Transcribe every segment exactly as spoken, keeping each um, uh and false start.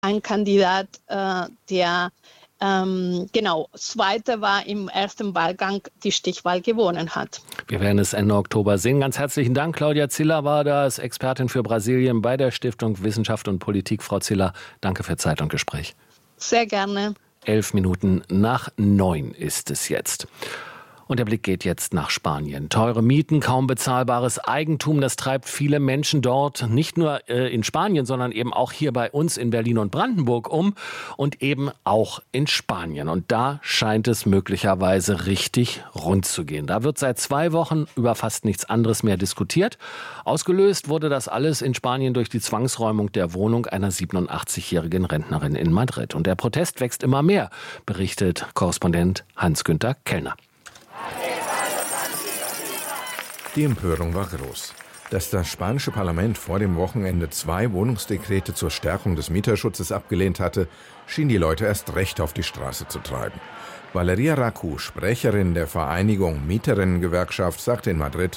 ein Kandidat, äh, der ähm, genau Zweiter war im ersten Wahlgang, die Stichwahl gewonnen hat. Wir werden es Ende Oktober sehen. Ganz herzlichen Dank. Claudia Ziller war das, Expertin für Brasilien bei der Stiftung Wissenschaft und Politik. Frau Ziller, danke für Zeit und Gespräch. Sehr gerne. Elf Minuten nach neun ist es jetzt. Und der Blick geht jetzt nach Spanien. Teure Mieten, kaum bezahlbares Eigentum, das treibt viele Menschen dort, nicht nur äh, in Spanien, sondern eben auch hier bei uns in Berlin und Brandenburg um und eben auch in Spanien. Und da scheint es möglicherweise richtig rund zu gehen. Da wird seit zwei Wochen über fast nichts anderes mehr diskutiert. Ausgelöst wurde das alles in Spanien durch die Zwangsräumung der Wohnung einer siebenundachtzigjährigen Rentnerin in Madrid. Und der Protest wächst immer mehr, berichtet Korrespondent Hans-Günther Kellner. Die Empörung war groß. Dass das spanische Parlament vor dem Wochenende zwei Wohnungsdekrete zur Stärkung des Mieterschutzes abgelehnt hatte, schien die Leute erst recht auf die Straße zu treiben. Valeria Racu, Sprecherin der Vereinigung Mieterinnengewerkschaft, sagte in Madrid: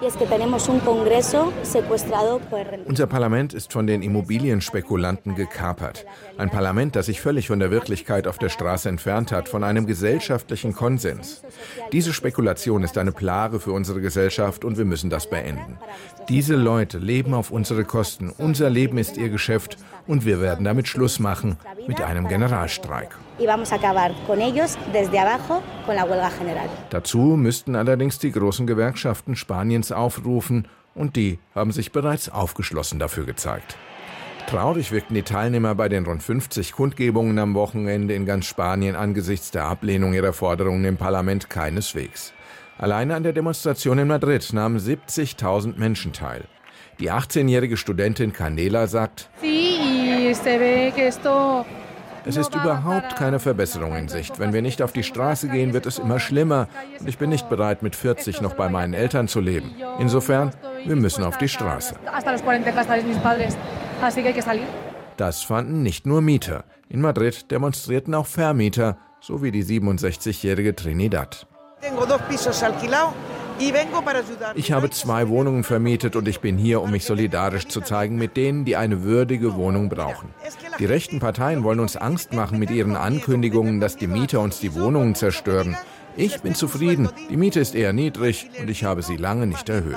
Unser Parlament ist von den Immobilienspekulanten gekapert. Ein Parlament, das sich völlig von der Wirklichkeit auf der Straße entfernt hat, von einem gesellschaftlichen Konsens. Diese Spekulation ist eine Plage für unsere Gesellschaft und wir müssen das beenden. Diese Leute leben auf unsere Kosten. Unser Leben ist ihr Geschäft und wir werden damit Schluss machen mit einem Generalstreik. Dazu müssten allerdings die großen Gewerkschaften Spaniens aufrufen und die haben sich bereits aufgeschlossen dafür gezeigt. Traurig wirkten die Teilnehmer bei den rund fünfzig Kundgebungen am Wochenende in ganz Spanien angesichts der Ablehnung ihrer Forderungen im Parlament keineswegs. Alleine an der Demonstration in Madrid nahmen siebzigtausend Menschen teil. Die achtzehnjährige Studentin Canela sagt: Es ist überhaupt keine Verbesserung in Sicht. Wenn wir nicht auf die Straße gehen, wird es immer schlimmer. Und ich bin nicht bereit, mit vierzig noch bei meinen Eltern zu leben. Insofern, wir müssen auf die Straße. Das fanden nicht nur Mieter. In Madrid demonstrierten auch Vermieter, so wie die siebenundsechzigjährige Trinidad. Ich habe zwei Wohnungen vermietet und ich bin hier, um mich solidarisch zu zeigen mit denen, die eine würdige Wohnung brauchen. Die rechten Parteien wollen uns Angst machen mit ihren Ankündigungen, dass die Mieter uns die Wohnungen zerstören. Ich bin zufrieden, die Miete ist eher niedrig und ich habe sie lange nicht erhöht.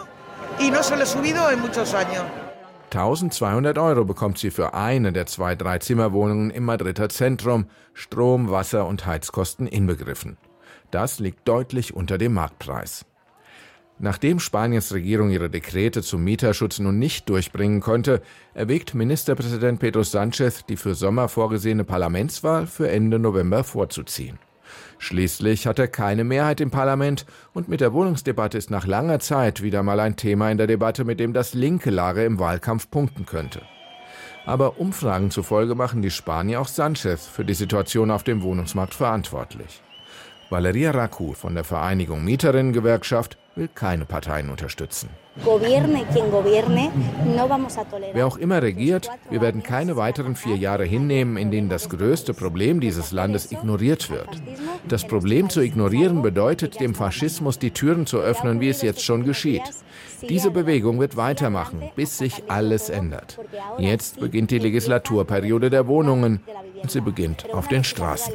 eintausendzweihundert Euro bekommt sie für eine der zwei Dreizimmerwohnungen im Madrider Zentrum, Strom, Wasser und Heizkosten inbegriffen. Das liegt deutlich unter dem Marktpreis. Nachdem Spaniens Regierung ihre Dekrete zum Mieterschutz nun nicht durchbringen konnte, erwägt Ministerpräsident Pedro Sánchez, die für Sommer vorgesehene Parlamentswahl für Ende November vorzuziehen. Schließlich hat er keine Mehrheit im Parlament und mit der Wohnungsdebatte ist nach langer Zeit wieder mal ein Thema in der Debatte, mit dem das linke Lager im Wahlkampf punkten könnte. Aber Umfragen zufolge machen die Spanier auch Sánchez für die Situation auf dem Wohnungsmarkt verantwortlich. Valeria Racu von der Vereinigung Mieterinnengewerkschaft will keine Parteien unterstützen. Wer auch immer regiert, wir werden keine weiteren vier Jahre hinnehmen, in denen das größte Problem dieses Landes ignoriert wird. Das Problem zu ignorieren bedeutet, dem Faschismus die Türen zu öffnen, wie es jetzt schon geschieht. Diese Bewegung wird weitermachen, bis sich alles ändert. Jetzt beginnt die Legislaturperiode der Wohnungen und sie beginnt auf den Straßen.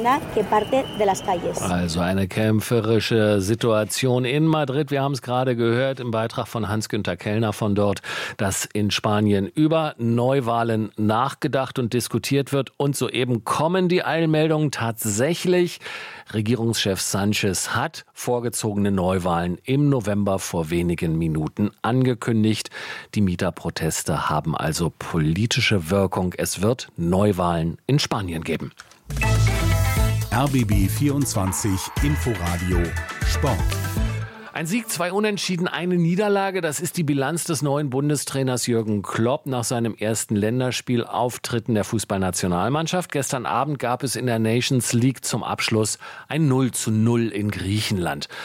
Also eine kämpferische Situation in Madrid. Wir haben es gerade gehört im Beitrag von Hans-Günther Kellner von dort, dass in Spanien über Neuwahlen nachgedacht und diskutiert wird. Und soeben kommen die Eilmeldungen tatsächlich. Regierungschef Sánchez hat vorgezogene Neuwahlen im November vor wenigen Minuten angekündigt. Die Mieterproteste haben also politische Wirkung. Es wird Neuwahlen in Spanien geben. R B B vierundzwanzig Inforadio Sport. Ein Sieg, zwei Unentschieden, eine Niederlage. Das ist die Bilanz des neuen Bundestrainers Jürgen Klopp nach seinem ersten Länderspielauftritt in der Fußballnationalmannschaft. Gestern Abend gab es in der Nations League zum Abschluss ein null zu null in Griechenland.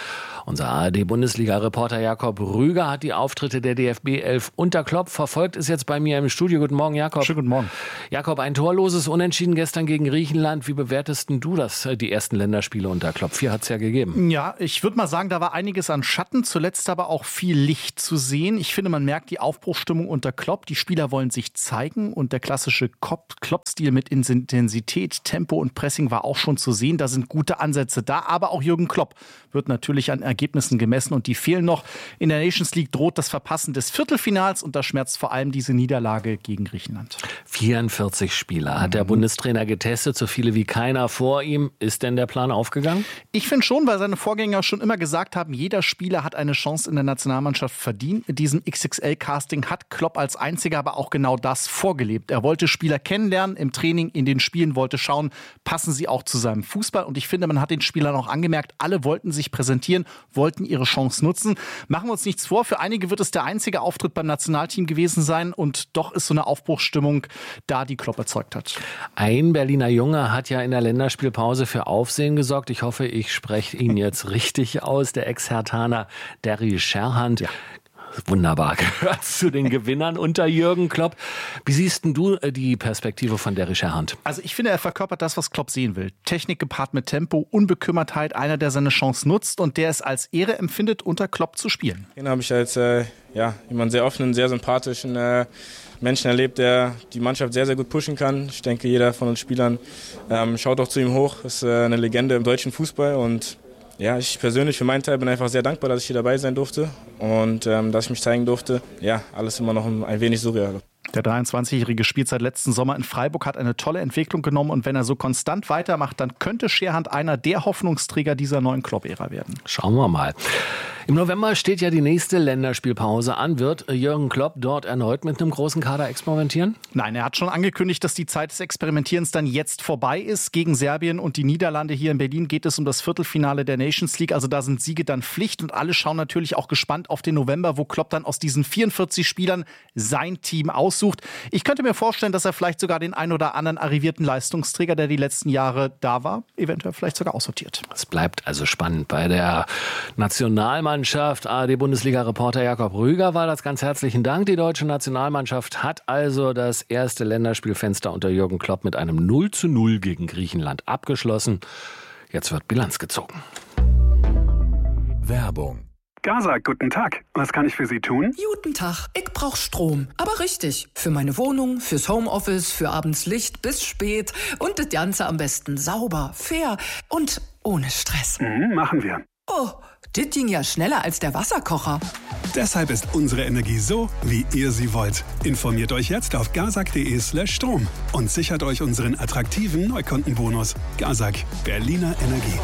Unser A R D-Bundesliga-Reporter Jakob Rüger hat die Auftritte der D F B elf unter Klopp verfolgt, ist jetzt bei mir im Studio. Guten Morgen, Jakob. Schönen guten Morgen. Jakob, ein torloses Unentschieden gestern gegen Griechenland. Wie bewertest du das, die ersten Länderspiele unter Klopp? Vier hat es ja gegeben. Ja, ich würde mal sagen, da war einiges an Schatten, zuletzt aber auch viel Licht zu sehen. Ich finde, man merkt die Aufbruchsstimmung unter Klopp. Die Spieler wollen sich zeigen und der klassische Klopp-Stil mit Intensität, Tempo und Pressing war auch schon zu sehen. Da sind gute Ansätze da, aber auch Jürgen Klopp wird natürlich an Ergebnissen gemessen und die fehlen noch. In der Nations League droht das Verpassen des Viertelfinals und da schmerzt vor allem diese Niederlage gegen Griechenland. vierundvierzig Spieler hat der Bundestrainer getestet, so viele wie keiner vor ihm. Ist denn der Plan aufgegangen? Ich finde schon, weil seine Vorgänger schon immer gesagt haben, jeder Spieler hat eine Chance in der Nationalmannschaft verdient. Mit diesem X X L-Casting hat Klopp als einziger aber auch genau das vorgelebt. Er wollte Spieler kennenlernen im Training, in den Spielen, wollte schauen, passen sie auch zu seinem Fußball. Und ich finde, man hat den Spielern auch angemerkt, alle wollten sich präsentieren, wollten ihre Chance nutzen. Machen wir uns nichts vor, für einige wird es der einzige Auftritt beim Nationalteam gewesen sein und doch ist so eine Aufbruchsstimmung da, die Klopp erzeugt hat. Ein Berliner Junge hat ja in der Länderspielpause für Aufsehen gesorgt. Ich hoffe, ich spreche ihn jetzt richtig aus. Der Ex-Herthaner Derry Scherhand. Ja. Wunderbar, gehört zu den Gewinnern unter Jürgen Klopp. Wie siehst denn du die Perspektive von Derry Scherhand? Also ich finde, er verkörpert das, was Klopp sehen will. Technik gepaart mit Tempo, Unbekümmertheit, einer, der seine Chance nutzt und der es als Ehre empfindet, unter Klopp zu spielen. Den habe ich als äh, ja, jemand sehr offenen, sehr sympathischen äh, Menschen erlebt, der die Mannschaft sehr, sehr gut pushen kann. Ich denke, jeder von uns Spielern ähm, schaut auch zu ihm hoch. Ist äh, eine Legende im deutschen Fußball und ja, ich persönlich für meinen Teil bin einfach sehr dankbar, dass ich hier dabei sein durfte und ähm, dass ich mich zeigen durfte. Ja, alles immer noch ein wenig surreal. Der dreiundzwanzigjährige spielt seit letzten Sommer in Freiburg, hat eine tolle Entwicklung genommen und wenn er so konstant weitermacht, dann könnte Scherhand einer der Hoffnungsträger dieser neuen Klopp-Ära werden. Schauen wir mal. Im November steht ja die nächste Länderspielpause an. Wird Jürgen Klopp dort erneut mit einem großen Kader experimentieren? Nein, er hat schon angekündigt, dass die Zeit des Experimentierens dann jetzt vorbei ist. Gegen Serbien und die Niederlande hier in Berlin geht es um das Viertelfinale der Nations League. Also da sind Siege dann Pflicht und alle schauen natürlich auch gespannt auf den November, wo Klopp dann aus diesen vierundvierzig Spielern sein Team aussucht. Ich könnte mir vorstellen, dass er vielleicht sogar den ein oder anderen arrivierten Leistungsträger, der die letzten Jahre da war, eventuell vielleicht sogar aussortiert. Es bleibt also spannend bei der Nationalmannschaft. A R D-Bundesliga-Reporter Jakob Rüger war das. Ganz herzlichen Dank. Die deutsche Nationalmannschaft hat also das erste Länderspielfenster unter Jürgen Klopp mit einem null zu null gegen Griechenland abgeschlossen. Jetzt wird Bilanz gezogen. Werbung. Gaza, guten Tag. Was kann ich für Sie tun? Guten Tag. Ich brauche Strom. Aber richtig. Für meine Wohnung, fürs Homeoffice, für abends Licht bis spät. Und das Ganze am besten sauber, fair und ohne Stress. Mhm, machen wir. Oh, das ging ja schneller als der Wasserkocher. Deshalb ist unsere Energie so, wie ihr sie wollt. Informiert euch jetzt auf gazak punkt de slash Strom und sichert euch unseren attraktiven Neukundenbonus. Gazak, Berliner Energie.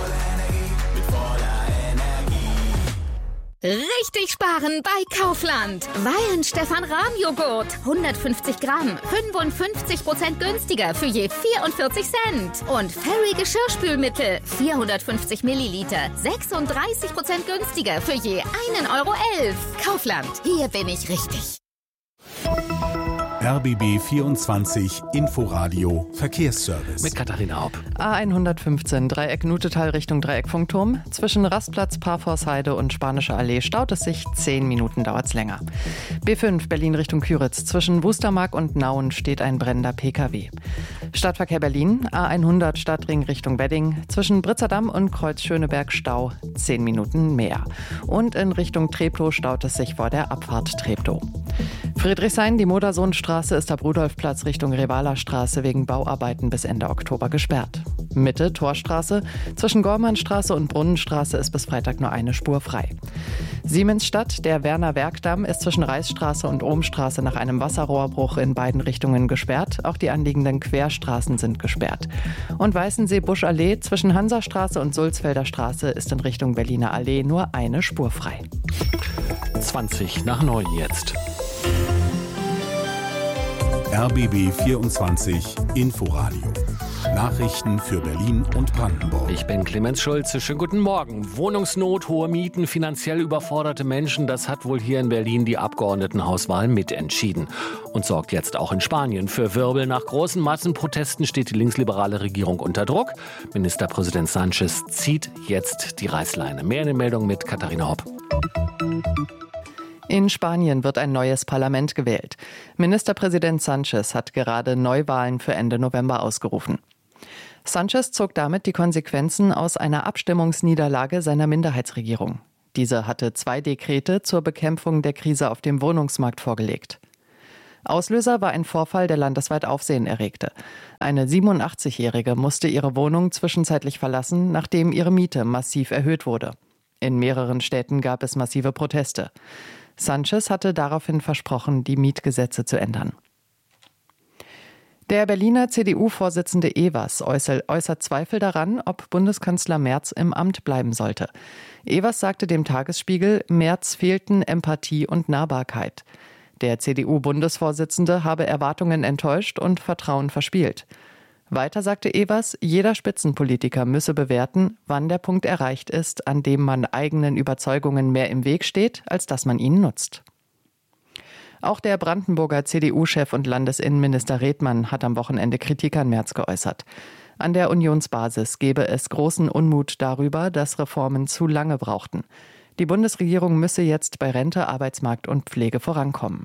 Richtig sparen bei Kaufland. Weihen Stefan Rahm Joghurt. hundertfünfzig Gramm. fünfundfünfzig Prozent günstiger für je vierundvierzig Cent. Und Fairy Geschirrspülmittel. vierhundertfünfzig Milliliter. sechsunddreißig Prozent günstiger für je einen Euro elf. Kaufland. Hier bin ich richtig. R B B vierundzwanzig Inforadio Verkehrsservice. Mit Katharina Haupt. A hundertfünfzehn Dreieck Nutetal Richtung Dreieckfunkturm. Zwischen Rastplatz, Parforceheide und Spanische Allee staut es sich. Zehn Minuten dauert's länger. B fünf Berlin Richtung Küritz. Zwischen Wustermark und Nauen steht ein brennender P K W. Stadtverkehr Berlin. A hundert Stadtring Richtung Wedding. Zwischen Britzerdamm und Kreuz Schöneberg Stau. Zehn Minuten mehr. Und in Richtung Treptow staut es sich vor der Abfahrt Treptow. Friedrichshain, die Modersohnstraße ist ab Rudolfplatz Richtung Revalerstraße wegen Bauarbeiten bis Ende Oktober gesperrt. Mitte, Torstraße, zwischen Gormannstraße und Brunnenstraße ist bis Freitag nur eine Spur frei. Siemensstadt, der Werner Werkdamm ist zwischen Reichsstraße und Ohmstraße nach einem Wasserrohrbruch in beiden Richtungen gesperrt. Auch die anliegenden Querstraßen sind gesperrt. Und Weißensee-Buschallee zwischen Hansastraße und Sulzfelder Straße ist in Richtung Berliner Allee nur eine Spur frei. zwanzig nach neun jetzt. R B B vierundzwanzig Inforadio Nachrichten für Berlin und Brandenburg. Ich bin Clemens Schulze. Schönen guten Morgen. Wohnungsnot, hohe Mieten, finanziell überforderte Menschen, das hat wohl hier in Berlin die Abgeordnetenhauswahl mitentschieden. Und sorgt jetzt auch in Spanien für Wirbel. Nach großen Massenprotesten steht die linksliberale Regierung unter Druck. Ministerpräsident Sánchez zieht jetzt die Reißleine. Mehr in den Meldungen mit Katharina Hopp. In Spanien wird ein neues Parlament gewählt. Ministerpräsident Sánchez hat gerade Neuwahlen für Ende November ausgerufen. Sánchez zog damit die Konsequenzen aus einer Abstimmungsniederlage seiner Minderheitsregierung. Diese hatte zwei Dekrete zur Bekämpfung der Krise auf dem Wohnungsmarkt vorgelegt. Auslöser war ein Vorfall, der landesweit Aufsehen erregte. Eine siebenundachtzigjährige musste ihre Wohnung zwischenzeitlich verlassen, nachdem ihre Miete massiv erhöht wurde. In mehreren Städten gab es massive Proteste. Sánchez hatte daraufhin versprochen, die Mietgesetze zu ändern. Der Berliner C D U-Vorsitzende Evers äußert Zweifel daran, ob Bundeskanzler Merz im Amt bleiben sollte. Evers sagte dem Tagesspiegel, Merz fehlten Empathie und Nahbarkeit. Der C D U-Bundesvorsitzende habe Erwartungen enttäuscht und Vertrauen verspielt. Weiter sagte Evers, jeder Spitzenpolitiker müsse bewerten, wann der Punkt erreicht ist, an dem man eigenen Überzeugungen mehr im Weg steht, als dass man ihnen nutzt. Auch der Brandenburger C D U-Chef und Landesinnenminister Redmann hat am Wochenende Kritik an Merz geäußert. An der Unionsbasis gebe es großen Unmut darüber, dass Reformen zu lange brauchten. Die Bundesregierung müsse jetzt bei Rente, Arbeitsmarkt und Pflege vorankommen.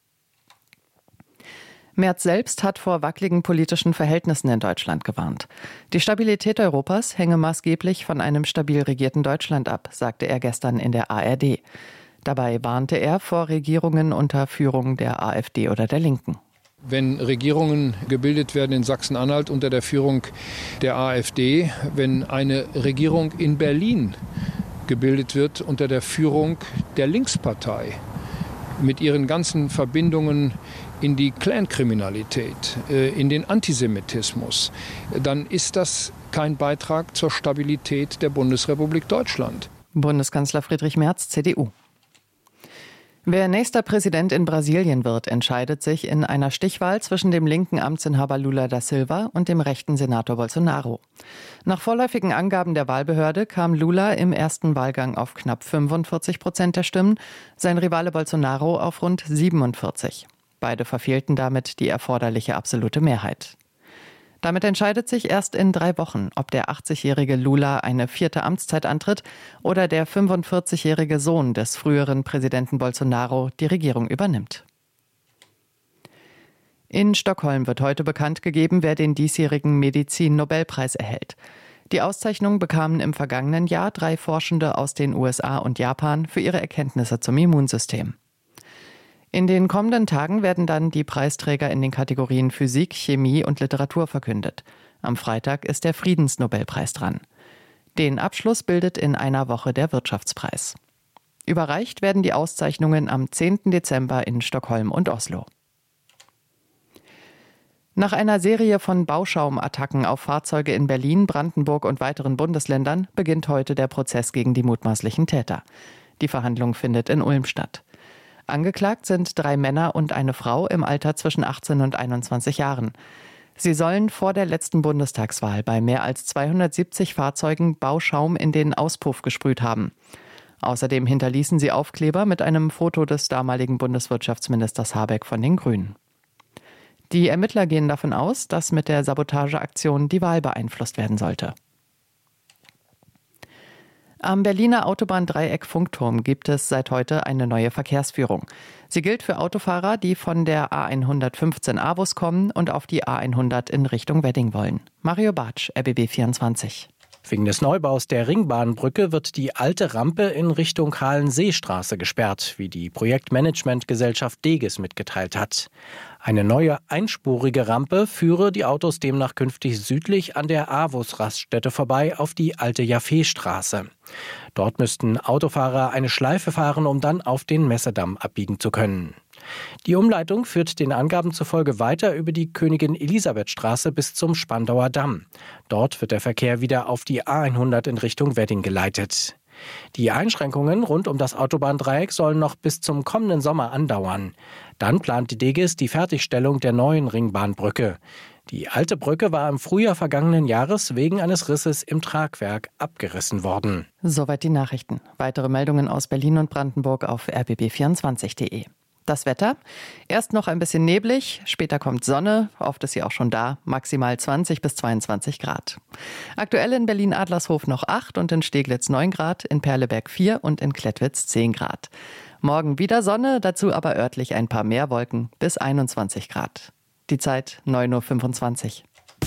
Merz selbst hat vor wackeligen politischen Verhältnissen in Deutschland gewarnt. Die Stabilität Europas hänge maßgeblich von einem stabil regierten Deutschland ab, sagte er gestern in der A R D. Dabei warnte er vor Regierungen unter Führung der AfD oder der Linken. Wenn Regierungen gebildet werden in Sachsen-Anhalt unter der Führung der AfD, wenn eine Regierung in Berlin gebildet wird unter der Führung der Linkspartei, mit ihren ganzen Verbindungen in die Clankriminalität, in den Antisemitismus, dann ist das kein Beitrag zur Stabilität der Bundesrepublik Deutschland. Bundeskanzler Friedrich Merz, C D U. Wer nächster Präsident in Brasilien wird, entscheidet sich in einer Stichwahl zwischen dem linken Amtsinhaber Lula da Silva und dem rechten Senator Bolsonaro. Nach vorläufigen Angaben der Wahlbehörde kam Lula im ersten Wahlgang auf knapp fünfundvierzig Prozent der Stimmen, sein Rivale Bolsonaro auf rund siebenundvierzig. Beide verfehlten damit die erforderliche absolute Mehrheit. Damit entscheidet sich erst in drei Wochen, ob der achtzigjährige Lula eine vierte Amtszeit antritt oder der fünfundvierzigjährige Sohn des früheren Präsidenten Bolsonaro die Regierung übernimmt. In Stockholm wird heute bekannt gegeben, wer den diesjährigen Medizin-Nobelpreis erhält. Die Auszeichnung bekamen im vergangenen Jahr drei Forschende aus den U S A und Japan für ihre Erkenntnisse zum Immunsystem. In den kommenden Tagen werden dann die Preisträger in den Kategorien Physik, Chemie und Literatur verkündet. Am Freitag ist der Friedensnobelpreis dran. Den Abschluss bildet in einer Woche der Wirtschaftspreis. Überreicht werden die Auszeichnungen am zehnten Dezember in Stockholm und Oslo. Nach einer Serie von Bauschaumattacken auf Fahrzeuge in Berlin, Brandenburg und weiteren Bundesländern beginnt heute der Prozess gegen die mutmaßlichen Täter. Die Verhandlung findet in Ulm statt. Angeklagt sind drei Männer und eine Frau im Alter zwischen achtzehn und einundzwanzig Jahren. Sie sollen vor der letzten Bundestagswahl bei mehr als zweihundertsiebzig Fahrzeugen Bauschaum in den Auspuff gesprüht haben. Außerdem hinterließen sie Aufkleber mit einem Foto des damaligen Bundeswirtschaftsministers Habeck von den Grünen. Die Ermittler gehen davon aus, dass mit der Sabotageaktion die Wahl beeinflusst werden sollte. Am Berliner Autobahndreieck Funkturm gibt es seit heute eine neue Verkehrsführung. Sie gilt für Autofahrer, die von der A hundertfünfzehn Avus kommen und auf die A hundert in Richtung Wedding wollen. Mario Bartsch, R B B vierundzwanzig. Wegen des Neubaus der Ringbahnbrücke wird die alte Rampe in Richtung Halenseestraße gesperrt, wie die Projektmanagementgesellschaft Deges mitgeteilt hat. Eine neue einspurige Rampe führe die Autos demnach künftig südlich an der Avus-Raststätte vorbei auf die alte Jaffeestraße. Dort müssten Autofahrer eine Schleife fahren, um dann auf den Messedamm abbiegen zu können. Die Umleitung führt den Angaben zufolge weiter über die Königin-Elisabeth-Straße bis zum Spandauer Damm. Dort wird der Verkehr wieder auf die A hundert in Richtung Wedding geleitet. Die Einschränkungen rund um das Autobahndreieck sollen noch bis zum kommenden Sommer andauern. Dann plant die Deges die Fertigstellung der neuen Ringbahnbrücke. Die alte Brücke war im Frühjahr vergangenen Jahres wegen eines Risses im Tragwerk abgerissen worden. Soweit die Nachrichten. Weitere Meldungen aus Berlin und Brandenburg auf r b b vierundzwanzig punkt de. Das Wetter? Erst noch ein bisschen neblig, später kommt Sonne, oft ist sie auch schon da, maximal zwanzig bis zweiundzwanzig Grad. Aktuell in Berlin-Adlershof noch acht und in Steglitz neun Grad, in Perleberg vier und in Klettwitz zehn Grad. Morgen wieder Sonne, dazu aber örtlich ein paar mehr Wolken bis einundzwanzig Grad. Die Zeit neun Uhr fünfundzwanzig.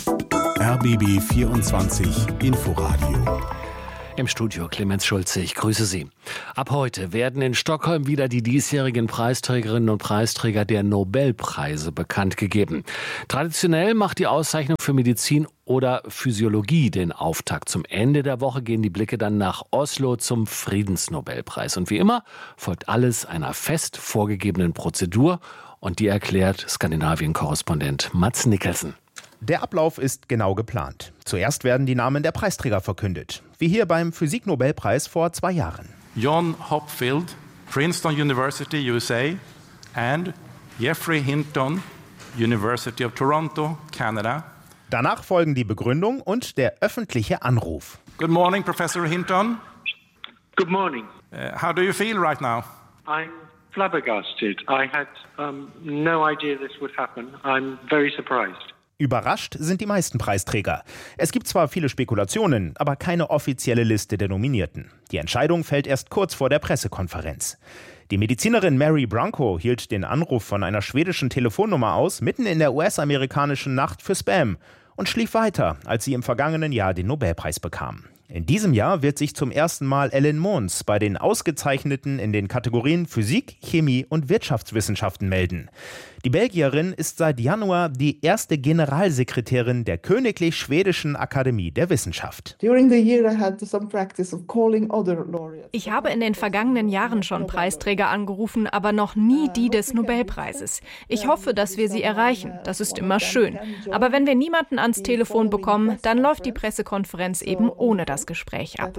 R B B vierundzwanzig Inforadio. Im Studio Clemens Schulze, ich grüße Sie. Ab heute werden in Stockholm wieder die diesjährigen Preisträgerinnen und Preisträger der Nobelpreise bekannt gegeben. Traditionell macht die Auszeichnung für Medizin oder Physiologie den Auftakt. Zum Ende der Woche gehen die Blicke dann nach Oslo zum Friedensnobelpreis. Und wie immer folgt alles einer fest vorgegebenen Prozedur. Und die erklärt Skandinavien-Korrespondent Mads Nicholson. Der Ablauf ist genau geplant. Zuerst werden die Namen der Preisträger verkündet, wie hier beim Physik-Nobelpreis vor zwei Jahren. John Hopfield, Princeton University, U S A, and Geoffrey Hinton, University of Toronto, Canada. Danach folgen die Begründung und der öffentliche Anruf. Good morning, Professor Hinton. Good morning. Uh, how do you feel right now? I'm flabbergasted. I had um, no idea this would happen. I'm very surprised. Überrascht sind die meisten Preisträger. Es gibt zwar viele Spekulationen, aber keine offizielle Liste der Nominierten. Die Entscheidung fällt erst kurz vor der Pressekonferenz. Die Medizinerin Mary Branco hielt den Anruf von einer schwedischen Telefonnummer aus, mitten in der U S-amerikanischen Nacht für Spam, und schlief weiter, als sie im vergangenen Jahr den Nobelpreis bekam. In diesem Jahr wird sich zum ersten Mal Ellen Mons bei den Ausgezeichneten in den Kategorien Physik, Chemie und Wirtschaftswissenschaften melden. Die Belgierin ist seit Januar die erste Generalsekretärin der Königlich Schwedischen Akademie der Wissenschaft. Ich habe in den vergangenen Jahren schon Preisträger angerufen, aber noch nie die des Nobelpreises. Ich hoffe, dass wir sie erreichen. Das ist immer schön. Aber wenn wir niemanden ans Telefon bekommen, dann läuft die Pressekonferenz eben ohne das Gespräch ab.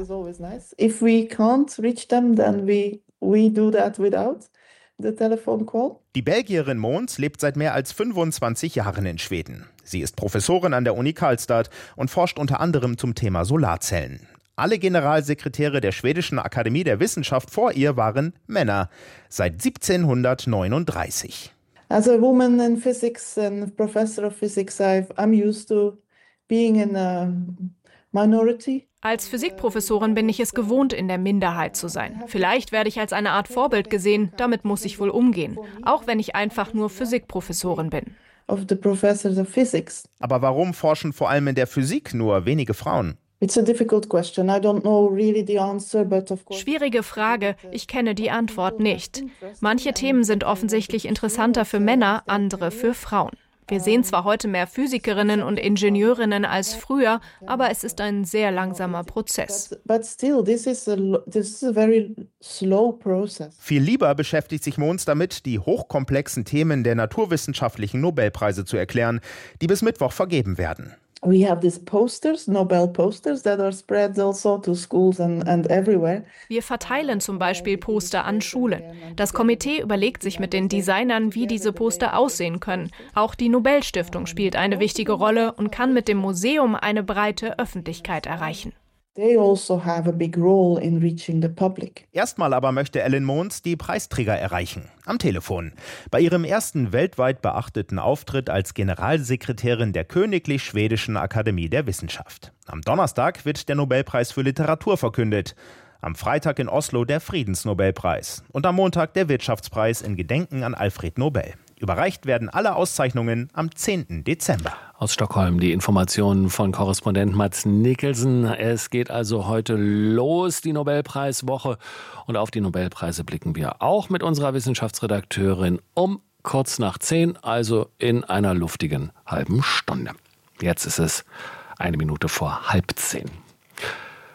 If we can't reach them, then we we do that without the telephone call. Die Belgierin Mons lebt seit mehr als fünfundzwanzig Jahren in Schweden. Sie ist Professorin an der Uni Karlstad und forscht unter anderem zum Thema Solarzellen. Alle Generalsekretäre der Schwedischen Akademie der Wissenschaft vor ihr waren Männer, seit siebzehnhundertneununddreißig. As a woman in physics and professor of physics, I've, I'm used to being in a minority. Als Physikprofessorin bin ich es gewohnt, in der Minderheit zu sein. Vielleicht werde ich als eine Art Vorbild gesehen, damit muss ich wohl umgehen, auch wenn ich einfach nur Physikprofessorin bin. Of the professors of physics. Aber warum forschen vor allem in der Physik nur wenige Frauen? It's a difficult question. I don't know really the answer, but of course. Schwierige Frage. Ich kenne die Antwort nicht. Manche Themen sind offensichtlich interessanter für Männer, andere für Frauen. Wir sehen zwar heute mehr Physikerinnen und Ingenieurinnen als früher, aber es ist ein sehr langsamer Prozess. But still, this is a, this is a very slow process. Viel lieber beschäftigt sich Mons damit, die hochkomplexen Themen der naturwissenschaftlichen Nobelpreise zu erklären, die bis Mittwoch vergeben werden. We have these posters, Nobel posters, that are spread also to schools and, and everywhere. Wir verteilen zum Beispiel Poster an Schulen. Das Komitee überlegt sich mit den Designern, wie diese Poster aussehen können. Auch die Nobelstiftung spielt eine wichtige Rolle und kann mit dem Museum eine breite Öffentlichkeit erreichen. They also have a big role in reaching the public. Erstmal aber möchte Ellen Mons die Preisträger erreichen. Am Telefon. Bei ihrem ersten weltweit beachteten Auftritt als Generalsekretärin der Königlich Schwedischen Akademie der Wissenschaft. Am Donnerstag wird der Nobelpreis für Literatur verkündet. Am Freitag in Oslo der Friedensnobelpreis. Und am Montag der Wirtschaftspreis in Gedenken an Alfred Nobel. Überreicht werden alle Auszeichnungen am zehnten Dezember. Aus Stockholm die Informationen von Korrespondent Mads Nicholson. Es geht also heute los, die Nobelpreiswoche. Und auf die Nobelpreise blicken wir auch mit unserer Wissenschaftsredakteurin um kurz nach zehn, also in einer luftigen halben Stunde. Jetzt ist es eine Minute vor halb zehn.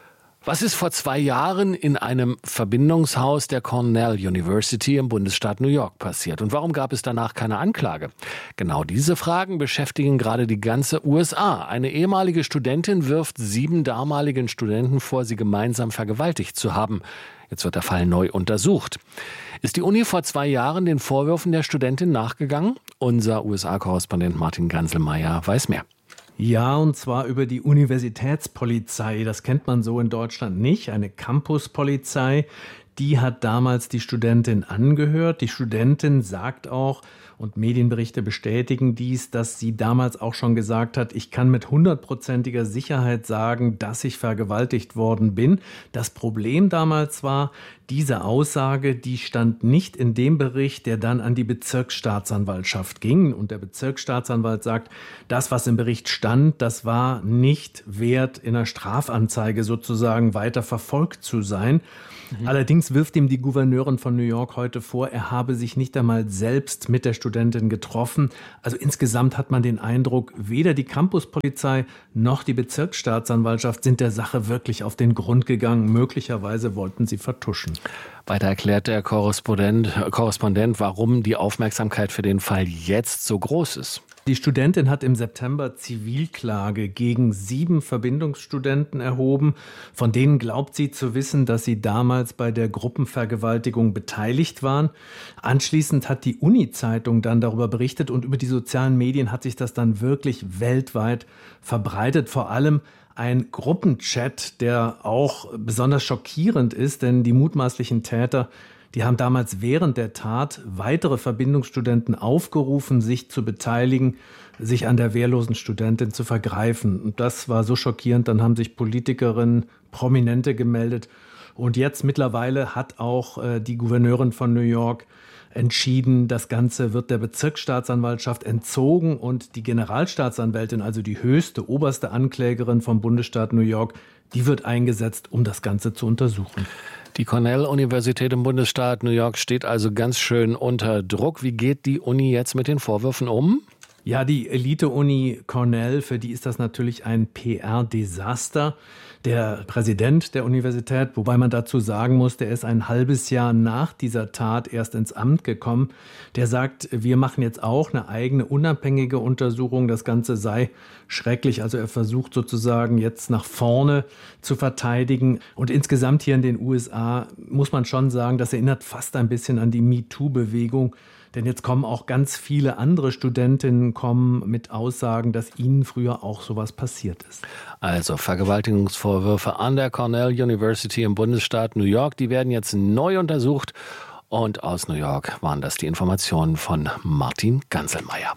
Was ist vor zwei Jahren in einem Verbindungshaus der Cornell University im Bundesstaat New York passiert? Und warum gab es danach keine Anklage? Genau diese Fragen beschäftigen gerade die ganze U S A. Eine ehemalige Studentin wirft sieben damaligen Studenten vor, sie gemeinsam vergewaltigt zu haben. Jetzt wird der Fall neu untersucht. Ist die Uni vor zwei Jahren den Vorwürfen der Studentin nachgegangen? Unser U S A-Korrespondent Martin Ganselmeier weiß mehr. Ja, und zwar über die Universitätspolizei. Das kennt man so in Deutschland nicht. Eine Campuspolizei, die hat damals die Studentin angehört. Die Studentin sagt auch, und Medienberichte bestätigen dies, dass sie damals auch schon gesagt hat, ich kann mit hundertprozentiger Sicherheit sagen, dass ich vergewaltigt worden bin. Das Problem damals war, diese Aussage, die stand nicht in dem Bericht, der dann an die Bezirksstaatsanwaltschaft ging. Und der Bezirksstaatsanwalt sagt, das, was im Bericht stand, das war nicht wert, in einer Strafanzeige sozusagen weiter verfolgt zu sein. Mhm. Allerdings wirft ihm die Gouverneurin von New York heute vor, er habe sich nicht einmal selbst mit der Studentin getroffen. Also insgesamt hat man den Eindruck, weder die Campuspolizei noch die Bezirksstaatsanwaltschaft sind der Sache wirklich auf den Grund gegangen. Möglicherweise wollten sie vertuschen. Weiter erklärt der Korrespondent, Korrespondent, warum die Aufmerksamkeit für den Fall jetzt so groß ist. Die Studentin hat im September Zivilklage gegen sieben Verbindungsstudenten erhoben. Von denen glaubt sie zu wissen, dass sie damals bei der Gruppenvergewaltigung beteiligt waren. Anschließend hat die Uni-Zeitung dann darüber berichtet und über die sozialen Medien hat sich das dann wirklich weltweit verbreitet. Vor allem ein Gruppenchat, der auch besonders schockierend ist, denn die mutmaßlichen Täter, die haben damals während der Tat weitere Verbindungsstudenten aufgerufen, sich zu beteiligen, sich an der wehrlosen Studentin zu vergreifen. Und das war so schockierend, dann haben sich Politikerinnen, Prominente gemeldet. Und jetzt mittlerweile hat auch äh, die Gouverneurin von New York entschieden, das Ganze wird der Bezirksstaatsanwaltschaft entzogen und die Generalstaatsanwältin, also die höchste, oberste Anklägerin vom Bundesstaat New York, die wird eingesetzt, um das Ganze zu untersuchen. Die Cornell-Universität im Bundesstaat New York steht also ganz schön unter Druck. Wie geht die Uni jetzt mit den Vorwürfen um? Ja, die Elite-Uni Cornell, für die ist das natürlich ein P R-Desaster. Der Präsident der Universität, wobei man dazu sagen muss, der ist ein halbes Jahr nach dieser Tat erst ins Amt gekommen, der sagt, wir machen jetzt auch eine eigene unabhängige Untersuchung, das Ganze sei schrecklich. Also er versucht sozusagen jetzt nach vorne zu verteidigen. Und insgesamt hier in den U S A muss man schon sagen, das erinnert fast ein bisschen an die MeToo-Bewegung. Denn jetzt kommen auch ganz viele andere Studentinnen kommen mit Aussagen, dass ihnen früher auch sowas passiert ist. Also Vergewaltigungsvorwürfe an der Cornell University im Bundesstaat New York, die werden jetzt neu untersucht. Und aus New York waren das die Informationen von Martin Ganselmeier.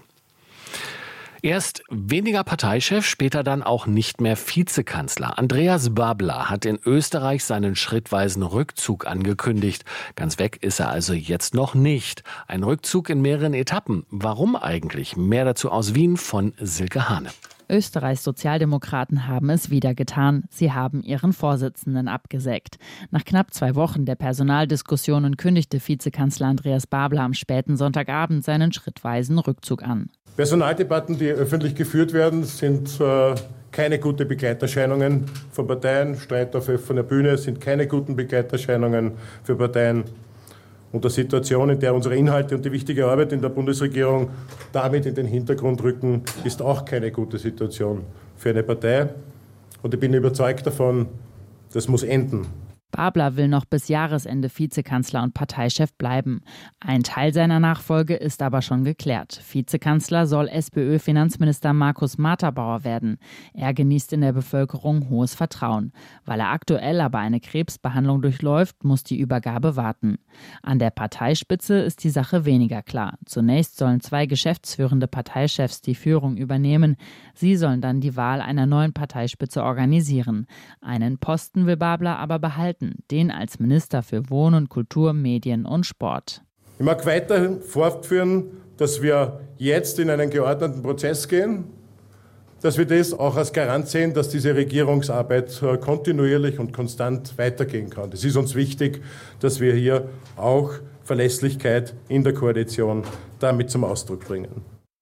Erst weniger Parteichef, später dann auch nicht mehr Vizekanzler. Andreas Babler hat in Österreich seinen schrittweisen Rückzug angekündigt. Ganz weg ist er also jetzt noch nicht. Ein Rückzug in mehreren Etappen. Warum eigentlich? Mehr dazu aus Wien von Silke Hane. Österreichs Sozialdemokraten haben es wieder getan. Sie haben ihren Vorsitzenden abgesägt. Nach knapp zwei Wochen der Personaldiskussionen kündigte Vizekanzler Andreas Babler am späten Sonntagabend seinen schrittweisen Rückzug an. Personaldebatten, die öffentlich geführt werden, sind äh, keine guten Begleiterscheinungen von Parteien. Streit auf offener Bühne sind keine guten Begleiterscheinungen für Parteien. Und der Situation, in der unsere Inhalte und die wichtige Arbeit in der Bundesregierung damit in den Hintergrund rücken, ist auch keine gute Situation für eine Partei. Und ich bin überzeugt davon, das muss enden. Babler will noch bis Jahresende Vizekanzler und Parteichef bleiben. Ein Teil seiner Nachfolge ist aber schon geklärt. Vizekanzler soll SPÖ-Finanzminister Markus Matterbauer werden. Er genießt in der Bevölkerung hohes Vertrauen. Weil er aktuell aber eine Krebsbehandlung durchläuft, muss die Übergabe warten. An der Parteispitze ist die Sache weniger klar. Zunächst sollen zwei geschäftsführende Parteichefs die Führung übernehmen. Sie sollen dann die Wahl einer neuen Parteispitze organisieren. Einen Posten will Babler aber behalten. Den als Minister für Wohnen, Kultur, Medien und Sport. Ich mag weiter fortführen, dass wir jetzt in einen geordneten Prozess gehen, dass wir das auch als Garant sehen, dass diese Regierungsarbeit kontinuierlich und konstant weitergehen kann. Es ist uns wichtig, dass wir hier auch Verlässlichkeit in der Koalition damit zum Ausdruck bringen.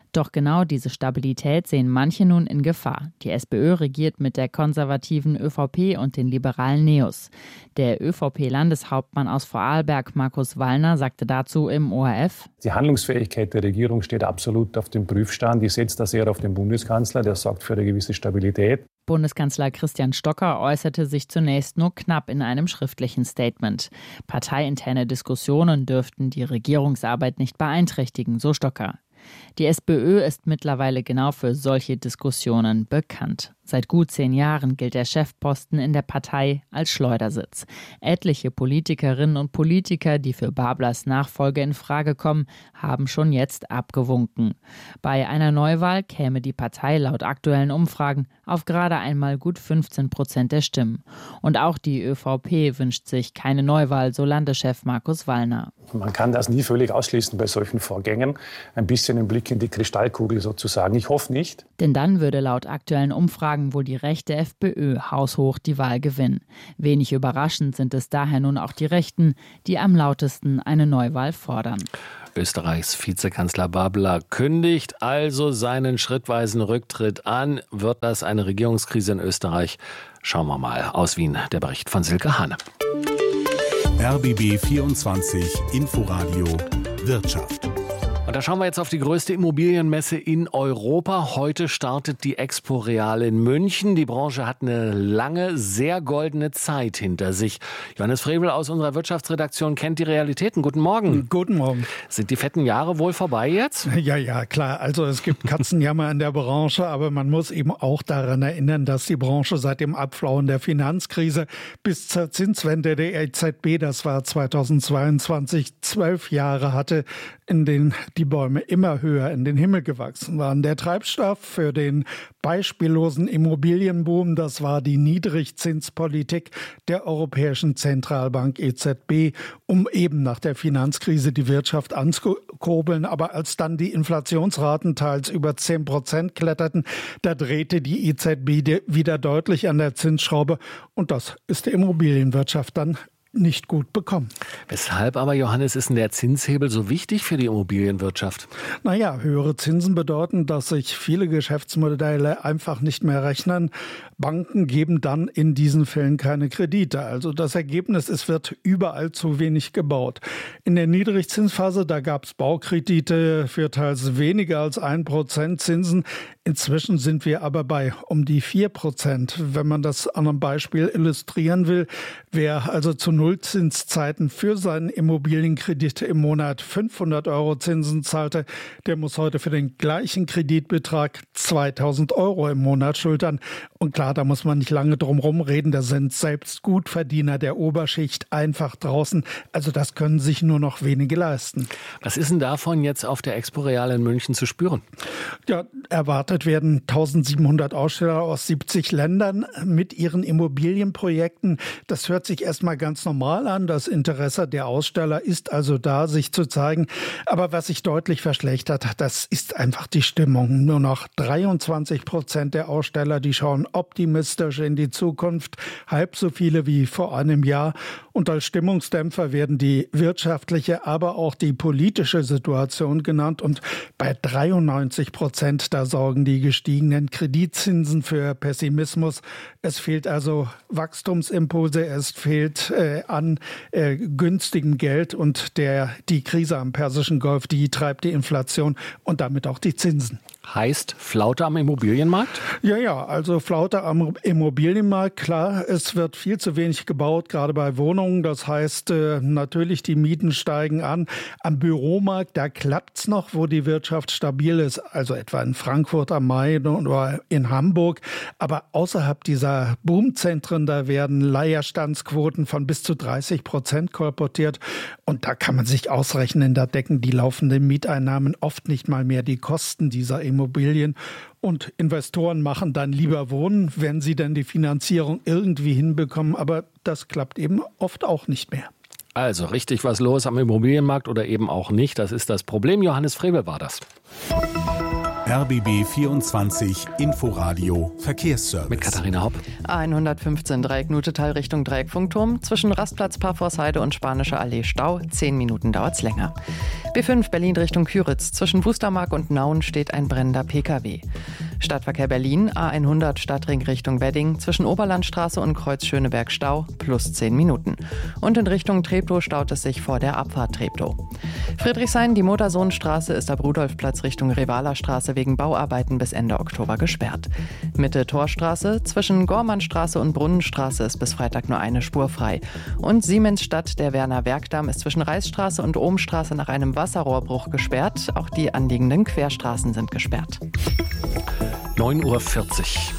Doch genau diese Stabilität sehen manche nun in Gefahr. Die SPÖ regiert mit der konservativen ÖVP und den liberalen Neos. Der ÖVP-Landeshauptmann aus Vorarlberg, Markus Wallner, sagte dazu im O R F: Die Handlungsfähigkeit der Regierung steht absolut auf dem Prüfstand. Ich setze da sehr auf den Bundeskanzler, der sorgt für eine gewisse Stabilität. Bundeskanzler Christian Stocker äußerte sich zunächst nur knapp in einem schriftlichen Statement. Parteiinterne Diskussionen dürften die Regierungsarbeit nicht beeinträchtigen, so Stocker. Die SPÖ ist mittlerweile genau für solche Diskussionen bekannt. Seit gut zehn Jahren gilt der Chefposten in der Partei als Schleudersitz. Etliche Politikerinnen und Politiker, die für Bablers Nachfolge in Frage kommen, haben schon jetzt abgewunken. Bei einer Neuwahl käme die Partei laut aktuellen Umfragen auf gerade einmal gut fünfzehn Prozent der Stimmen. Und auch die ÖVP wünscht sich keine Neuwahl, so Landeschef Markus Wallner. Man kann das nie völlig ausschließen bei solchen Vorgängen. Ein bisschen ein Blick in die Kristallkugel sozusagen. Ich hoffe nicht. Denn dann würde laut aktuellen Umfragen wohl die rechte FPÖ haushoch die Wahl gewinnen. Wenig überraschend sind es daher nun auch die Rechten, die am lautesten eine Neuwahl fordern. Österreichs Vizekanzler Babler kündigt also seinen schrittweisen Rücktritt an. Wird das eine Regierungskrise in Österreich? Schauen wir mal. Aus Wien der Bericht von Silke Hahne. R B B vierundzwanzig Inforadio Wirtschaft. Und da schauen wir jetzt auf die größte Immobilienmesse in Europa. Heute startet die Expo Real in München. Die Branche hat eine lange, sehr goldene Zeit hinter sich. Johannes Frevel aus unserer Wirtschaftsredaktion kennt die Realitäten. Guten Morgen. Guten Morgen. Sind die fetten Jahre wohl vorbei jetzt? Ja, ja, klar. Also es gibt Katzenjammer in der Branche, aber man muss eben auch daran erinnern, dass die Branche seit dem Abflauen der Finanzkrise bis zur Zinswende der E Z B, das war zweitausendzweiundzwanzig, zwölf Jahre hatte, in denen die Bäume immer höher in den Himmel gewachsen waren. Der Treibstoff für den beispiellosen Immobilienboom, das war die Niedrigzinspolitik der Europäischen Zentralbank E Z B, um eben nach der Finanzkrise die Wirtschaft anzukurbeln. Aber als dann die Inflationsraten teils über zehn Prozent kletterten, da drehte die E Z B wieder deutlich an der Zinsschraube. Und das ist der Immobilienwirtschaft dann nicht gut bekommen. Weshalb aber, Johannes, ist denn der Zinshebel so wichtig für die Immobilienwirtschaft? Naja, höhere Zinsen bedeuten, dass sich viele Geschäftsmodelle einfach nicht mehr rechnen. Banken geben dann in diesen Fällen keine Kredite. Also das Ergebnis, es wird überall zu wenig gebaut. In der Niedrigzinsphase, da gab es Baukredite für teils weniger als ein Prozent Zinsen. Inzwischen sind wir aber bei um die vier Prozent. Wenn man das an einem Beispiel illustrieren will, wer also zu Nullzinszeiten für seinen Immobilienkredit im Monat fünfhundert Euro Zinsen zahlte, der muss heute für den gleichen Kreditbetrag zweitausend Euro im Monat schultern. Und klar, da muss man nicht lange drum herum reden, da sind selbst Gutverdiener der Oberschicht einfach draußen. Also das können sich nur noch wenige leisten. Was ist denn davon jetzt auf der Expo Real in München zu spüren? Ja, erwartet werden eintausendsiebenhundert Aussteller aus siebzig Ländern mit ihren Immobilienprojekten. Das hört sich erstmal ganz normal an. Das Interesse der Aussteller ist also da, sich zu zeigen. Aber was sich deutlich verschlechtert, das ist einfach die Stimmung. Nur noch dreiundzwanzig Prozent der Aussteller, die schauen optimistisch in die Zukunft. Halb so viele wie vor einem Jahr. Und als Stimmungsdämpfer werden die wirtschaftliche, aber auch die politische Situation genannt. Und bei dreiundneunzig Prozent, da sorgen die gestiegenen Kreditzinsen für Pessimismus. Es fehlt also Wachstumsimpulse, es fehlt äh, an äh, günstigem Geld und der, die Krise am Persischen Golf, die treibt die Inflation und damit auch die Zinsen. Heißt Flaute am Immobilienmarkt? Ja, ja, also Flaute am Immobilienmarkt, klar, es wird viel zu wenig gebaut, gerade bei Wohnungen. Das heißt, äh, natürlich die Mieten steigen an. Am Büromarkt, da klappt's noch, wo die Wirtschaft stabil ist, also etwa in Frankfurt am Main oder in Hamburg. Aber außerhalb dieser Boomzentren, da werden Leerstandsquoten von bis zu dreißig Prozent kolportiert. Und da kann man sich ausrechnen, da decken die laufenden Mieteinnahmen oft nicht mal mehr die Kosten dieser Immobilien. Und Investoren machen dann lieber Wohnen, wenn sie dann die Finanzierung irgendwie hinbekommen. Aber das klappt eben oft auch nicht mehr. Also richtig was los am Immobilienmarkt oder eben auch nicht. Das ist das Problem. Johannes Frevel war das. R B B vierundzwanzig Inforadio Verkehrsservice. Mit Katharina Hopp. A hundertfünfzehn Dreieck-Nutetal Richtung Dreieck-Funkturm. Zwischen Rastplatz Parforshheide und Spanische Allee Stau. Zehn Minuten dauert's länger. B fünf Berlin Richtung Küritz. Zwischen Wustermark und Nauen steht ein brennender P K W. Stadtverkehr Berlin. A hundert Stadtring Richtung Wedding. Zwischen Oberlandstraße und Kreuz Schöneberg Stau. Plus zehn Minuten. Und in Richtung Treptow staut es sich vor der Abfahrt Treptow. Friedrichshain, die Motorsohnstraße ist ab Rudolfplatz Richtung Revaler-Straße wegen Bauarbeiten bis Ende Oktober gesperrt. Mitte Torstraße, zwischen Gormannstraße und Brunnenstraße ist bis Freitag nur eine Spur frei. Und Siemensstadt, der Werner Werkdamm, ist zwischen Reichsstraße und Ohmstraße nach einem Wasserrohrbruch gesperrt. Auch die anliegenden Querstraßen sind gesperrt. neun Uhr vierzig.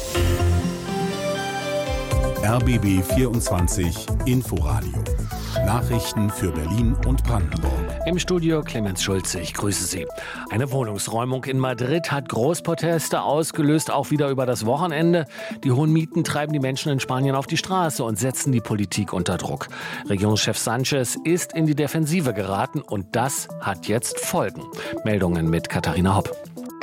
R B B vierundzwanzig Inforadio. Nachrichten für Berlin und Brandenburg. Im Studio Clemens Schulze, ich grüße Sie. Eine Wohnungsräumung in Madrid hat Großproteste ausgelöst, auch wieder über das Wochenende. Die hohen Mieten treiben die Menschen in Spanien auf die Straße und setzen die Politik unter Druck. Regierungschef Sánchez ist in die Defensive geraten und das hat jetzt Folgen. Meldungen mit Katharina Hopp.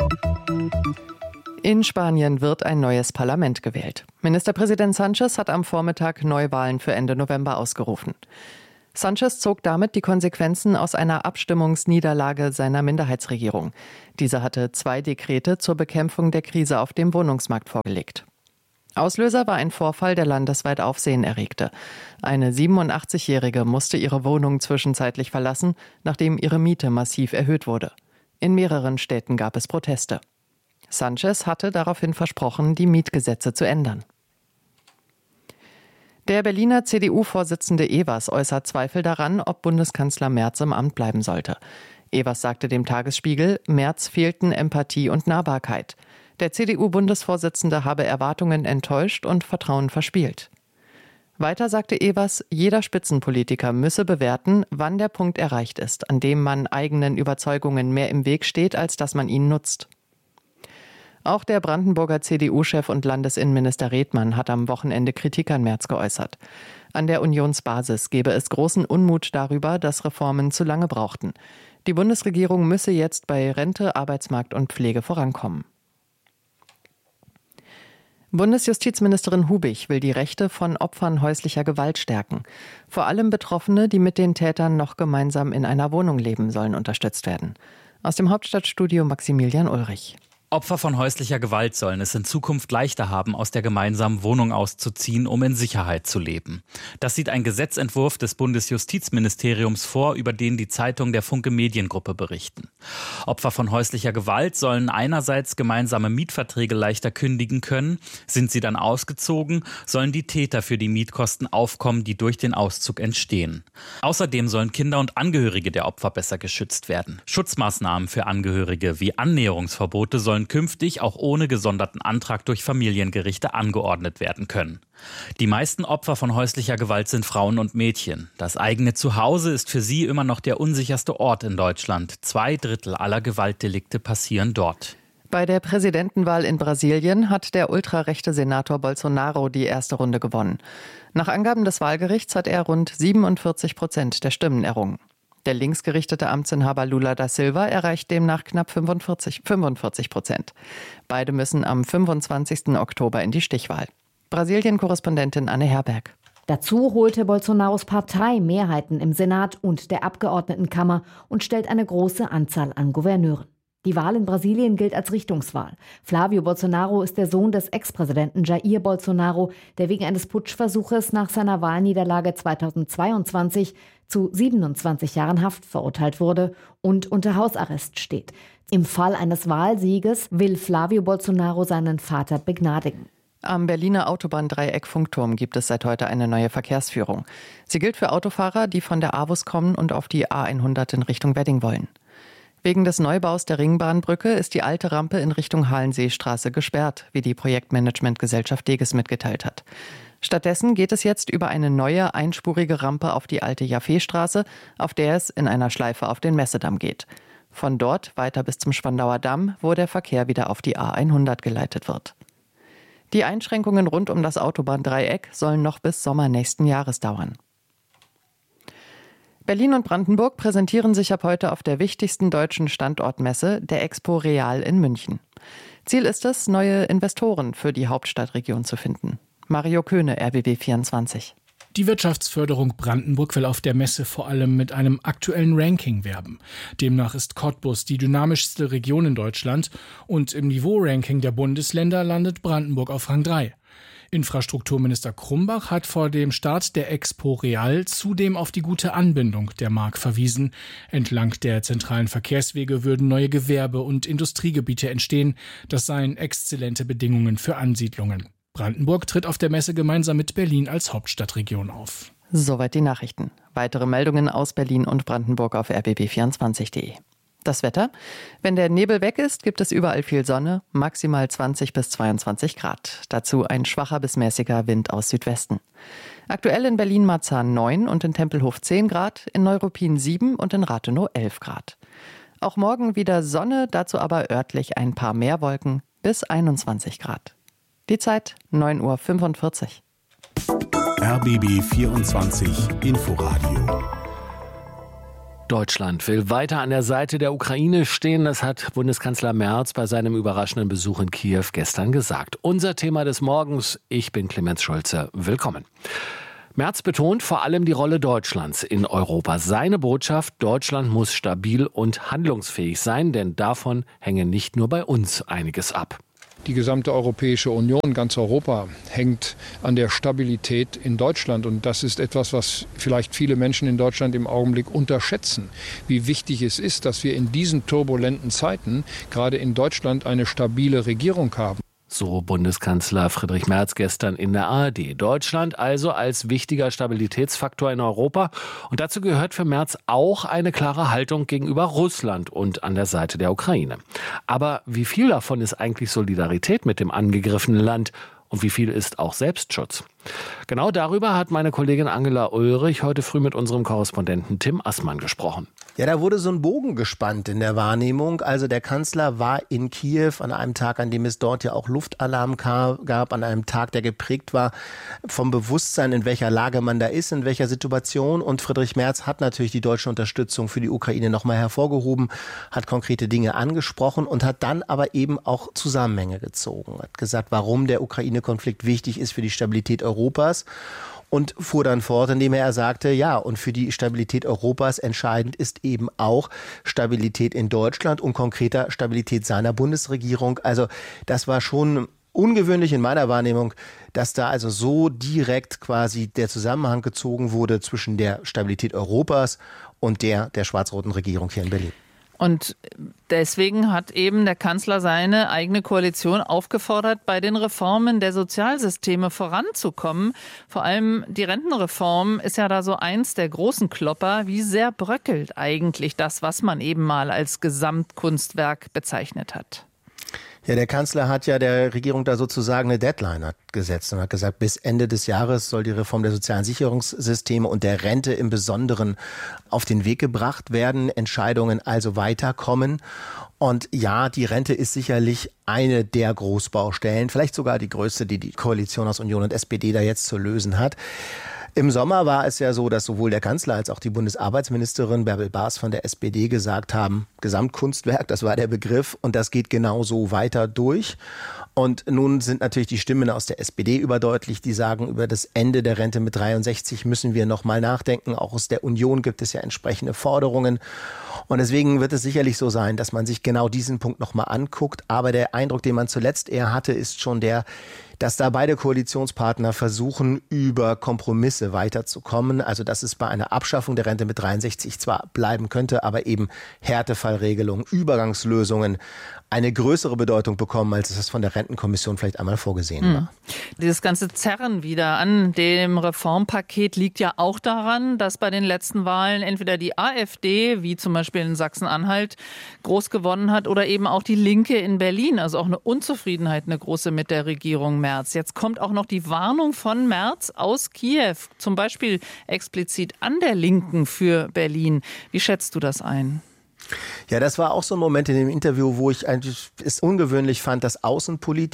In Spanien wird ein neues Parlament gewählt. Ministerpräsident Sánchez hat am Vormittag Neuwahlen für Ende November ausgerufen. Sánchez zog damit die Konsequenzen aus einer Abstimmungsniederlage seiner Minderheitsregierung. Diese hatte zwei Dekrete zur Bekämpfung der Krise auf dem Wohnungsmarkt vorgelegt. Auslöser war ein Vorfall, der landesweit Aufsehen erregte. Eine siebenundachtzigjährige musste ihre Wohnung zwischenzeitlich verlassen, nachdem ihre Miete massiv erhöht wurde. In mehreren Städten gab es Proteste. Sánchez hatte daraufhin versprochen, die Mietgesetze zu ändern. Der Berliner C D U-Vorsitzende Evers äußert Zweifel daran, ob Bundeskanzler Merz im Amt bleiben sollte. Evers sagte dem Tagesspiegel, Merz fehlten Empathie und Nahbarkeit. Der C D U-Bundesvorsitzende habe Erwartungen enttäuscht und Vertrauen verspielt. Weiter sagte Evers, jeder Spitzenpolitiker müsse bewerten, wann der Punkt erreicht ist, an dem man eigenen Überzeugungen mehr im Weg steht, als dass man ihnen nutzt. Auch der Brandenburger C D U-Chef und Landesinnenminister Redmann hat am Wochenende Kritik an Merz geäußert. An der Unionsbasis gebe es großen Unmut darüber, dass Reformen zu lange brauchten. Die Bundesregierung müsse jetzt bei Rente, Arbeitsmarkt und Pflege vorankommen. Bundesjustizministerin Hubig will die Rechte von Opfern häuslicher Gewalt stärken. Vor allem Betroffene, die mit den Tätern noch gemeinsam in einer Wohnung leben, sollen unterstützt werden. Aus dem Hauptstadtstudio Maximilian Ulrich. Opfer von häuslicher Gewalt sollen es in Zukunft leichter haben, aus der gemeinsamen Wohnung auszuziehen, um in Sicherheit zu leben. Das sieht ein Gesetzentwurf des Bundesjustizministeriums vor, über den die Zeitung der Funke Mediengruppe berichten. Opfer von häuslicher Gewalt sollen einerseits gemeinsame Mietverträge leichter kündigen können. Sind sie dann ausgezogen, sollen die Täter für die Mietkosten aufkommen, die durch den Auszug entstehen. Außerdem sollen Kinder und Angehörige der Opfer besser geschützt werden. Schutzmaßnahmen für Angehörige wie Annäherungsverbote sollen künftig auch ohne gesonderten Antrag durch Familiengerichte angeordnet werden können. Die meisten Opfer von häuslicher Gewalt sind Frauen und Mädchen. Das eigene Zuhause ist für sie immer noch der unsicherste Ort in Deutschland. Zwei Drittel aller Gewaltdelikte passieren dort. Bei der Präsidentenwahl in Brasilien hat der ultrarechte Senator Bolsonaro die erste Runde gewonnen. Nach Angaben des Wahlgerichts hat er rund siebenundvierzig Prozent der Stimmen errungen. Der linksgerichtete Amtsinhaber Lula da Silva erreicht demnach knapp fünfundvierzig Prozent. Beide müssen am fünfundzwanzigsten Oktober in die Stichwahl. Brasilien-Korrespondentin Anne Herberg. Dazu holte Bolsonaros Partei Mehrheiten im Senat und der Abgeordnetenkammer und stellt eine große Anzahl an Gouverneuren. Die Wahl in Brasilien gilt als Richtungswahl. Flavio Bolsonaro ist der Sohn des Ex-Präsidenten Jair Bolsonaro, der wegen eines Putschversuches nach seiner Wahlniederlage zweitausendzweiundzwanzig zu siebenundzwanzig Jahren Haft verurteilt wurde und unter Hausarrest steht. Im Fall eines Wahlsieges will Flavio Bolsonaro seinen Vater begnadigen. Am Berliner Autobahndreieck Funkturm gibt es seit heute eine neue Verkehrsführung. Sie gilt für Autofahrer, die von der A W U S kommen und auf die A hundert in Richtung Wedding wollen. Wegen des Neubaus der Ringbahnbrücke ist die alte Rampe in Richtung Hallenseestraße gesperrt, wie die Projektmanagementgesellschaft Deges mitgeteilt hat. Stattdessen geht es jetzt über eine neue einspurige Rampe auf die alte Jaffeestraße, auf der es in einer Schleife auf den Messedamm geht. Von dort weiter bis zum Spandauer Damm, wo der Verkehr wieder auf die A hundert geleitet wird. Die Einschränkungen rund um das Autobahndreieck sollen noch bis Sommer nächsten Jahres dauern. Berlin und Brandenburg präsentieren sich ab heute auf der wichtigsten deutschen Standortmesse, der Expo Real in München. Ziel ist es, neue Investoren für die Hauptstadtregion zu finden. Mario Köhne, R B B vierundzwanzig. Die Wirtschaftsförderung Brandenburg will auf der Messe vor allem mit einem aktuellen Ranking werben. Demnach ist Cottbus die dynamischste Region in Deutschland und im Niveau-Ranking der Bundesländer landet Brandenburg auf Rang drei. Infrastrukturminister Krumbach hat vor dem Start der Expo Real zudem auf die gute Anbindung der Mark verwiesen. Entlang der zentralen Verkehrswege würden neue Gewerbe- und Industriegebiete entstehen. Das seien exzellente Bedingungen für Ansiedlungen. Brandenburg tritt auf der Messe gemeinsam mit Berlin als Hauptstadtregion auf. Soweit die Nachrichten. Weitere Meldungen aus Berlin und Brandenburg auf r b b vierundzwanzig punkt d e. Das Wetter? Wenn der Nebel weg ist, gibt es überall viel Sonne, maximal zwanzig bis zweiundzwanzig Grad. Dazu ein schwacher bis mäßiger Wind aus Südwesten. Aktuell in Berlin-Marzahn neun und in Tempelhof zehn Grad, in Neuruppin sieben und in Rathenow elf Grad. Auch morgen wieder Sonne, dazu aber örtlich ein paar mehr Wolken bis einundzwanzig Grad. Die Zeit neun Uhr fünfundvierzig. R B B vierundzwanzig Inforadio. Deutschland will weiter an der Seite der Ukraine stehen. Das hat Bundeskanzler Merz bei seinem überraschenden Besuch in Kiew gestern gesagt. Unser Thema des Morgens. Ich bin Clemens Schulze. Willkommen. Merz betont vor allem die Rolle Deutschlands in Europa. Seine Botschaft: Deutschland muss stabil und handlungsfähig sein, denn davon hänge nicht nur bei uns einiges ab. Die gesamte Europäische Union, ganz Europa, hängt an der Stabilität in Deutschland. Und das ist etwas, was vielleicht viele Menschen in Deutschland im Augenblick unterschätzen. Wie wichtig es ist, dass wir in diesen turbulenten Zeiten gerade in Deutschland eine stabile Regierung haben. So Bundeskanzler Friedrich Merz gestern in der A R D. Deutschland also als wichtiger Stabilitätsfaktor in Europa. Und dazu gehört für Merz auch eine klare Haltung gegenüber Russland und an der Seite der Ukraine. Aber wie viel davon ist eigentlich Solidarität mit dem angegriffenen Land? Und wie viel ist auch Selbstschutz? Genau darüber hat meine Kollegin Angela Ulrich heute früh mit unserem Korrespondenten Tim Assmann gesprochen. Ja, da wurde so ein Bogen gespannt in der Wahrnehmung. Also der Kanzler war in Kiew an einem Tag, an dem es dort ja auch Luftalarm gab, an einem Tag, der geprägt war vom Bewusstsein, in welcher Lage man da ist, in welcher Situation. Und Friedrich Merz hat natürlich die deutsche Unterstützung für die Ukraine nochmal hervorgehoben, hat konkrete Dinge angesprochen und hat dann aber eben auch Zusammenhänge gezogen. Hat gesagt, warum der Ukraine-Konflikt wichtig ist für die Stabilität Europas. Und fuhr dann fort, indem er sagte, ja, und für die Stabilität Europas entscheidend ist eben auch Stabilität in Deutschland und konkreter Stabilität seiner Bundesregierung. Also das war schon ungewöhnlich in meiner Wahrnehmung, dass da also so direkt quasi der Zusammenhang gezogen wurde zwischen der Stabilität Europas und der der schwarz-roten Regierung hier in Berlin. Und deswegen hat eben der Kanzler seine eigene Koalition aufgefordert, bei den Reformen der Sozialsysteme voranzukommen. Vor allem die Rentenreform ist ja da so eins der großen Klopper. Wie sehr bröckelt eigentlich das, was man eben mal als Gesamtkunstwerk bezeichnet hat? Ja, der Kanzler hat ja der Regierung da sozusagen eine Deadline gesetzt und hat gesagt, bis Ende des Jahres soll die Reform der sozialen Sicherungssysteme und der Rente im Besonderen auf den Weg gebracht werden, Entscheidungen also weiterkommen. Und ja, die Rente ist sicherlich eine der Großbaustellen, vielleicht sogar die größte, die die Koalition aus Union und S P D da jetzt zu lösen hat. Im Sommer war es ja so, dass sowohl der Kanzler als auch die Bundesarbeitsministerin Bärbel Baas von der S P D gesagt haben, Gesamtkunstwerk, das war der Begriff und das geht genauso weiter durch. Und nun sind natürlich die Stimmen aus der S P D überdeutlich, die sagen, über das Ende der Rente mit dreiundsechzig müssen wir noch mal nachdenken. Auch aus der Union gibt es ja entsprechende Forderungen. Und deswegen wird es sicherlich so sein, dass man sich genau diesen Punkt noch mal anguckt. Aber der Eindruck, den man zuletzt eher hatte, ist schon der, dass da beide Koalitionspartner versuchen, über Kompromisse weiterzukommen. Also dass es bei einer Abschaffung der Rente mit dreiundsechzig zwar bleiben könnte, aber eben Härtefallregelungen, Übergangslösungen eine größere Bedeutung bekommen, als es von der Rentenkommission vielleicht einmal vorgesehen war. Mhm. Dieses ganze Zerren wieder an dem Reformpaket liegt ja auch daran, dass bei den letzten Wahlen entweder die AfD, wie zum Beispiel in Sachsen-Anhalt, groß gewonnen hat oder eben auch die Linke in Berlin. Also auch eine Unzufriedenheit, eine große mit der Regierung Merz. Jetzt kommt auch noch die Warnung von Merz aus Kiew, zum Beispiel explizit an der Linken für Berlin. Wie schätzt du das ein? Ja, das war auch so ein Moment in dem Interview, wo ich eigentlich es ungewöhnlich fand, dass Außenpolitik,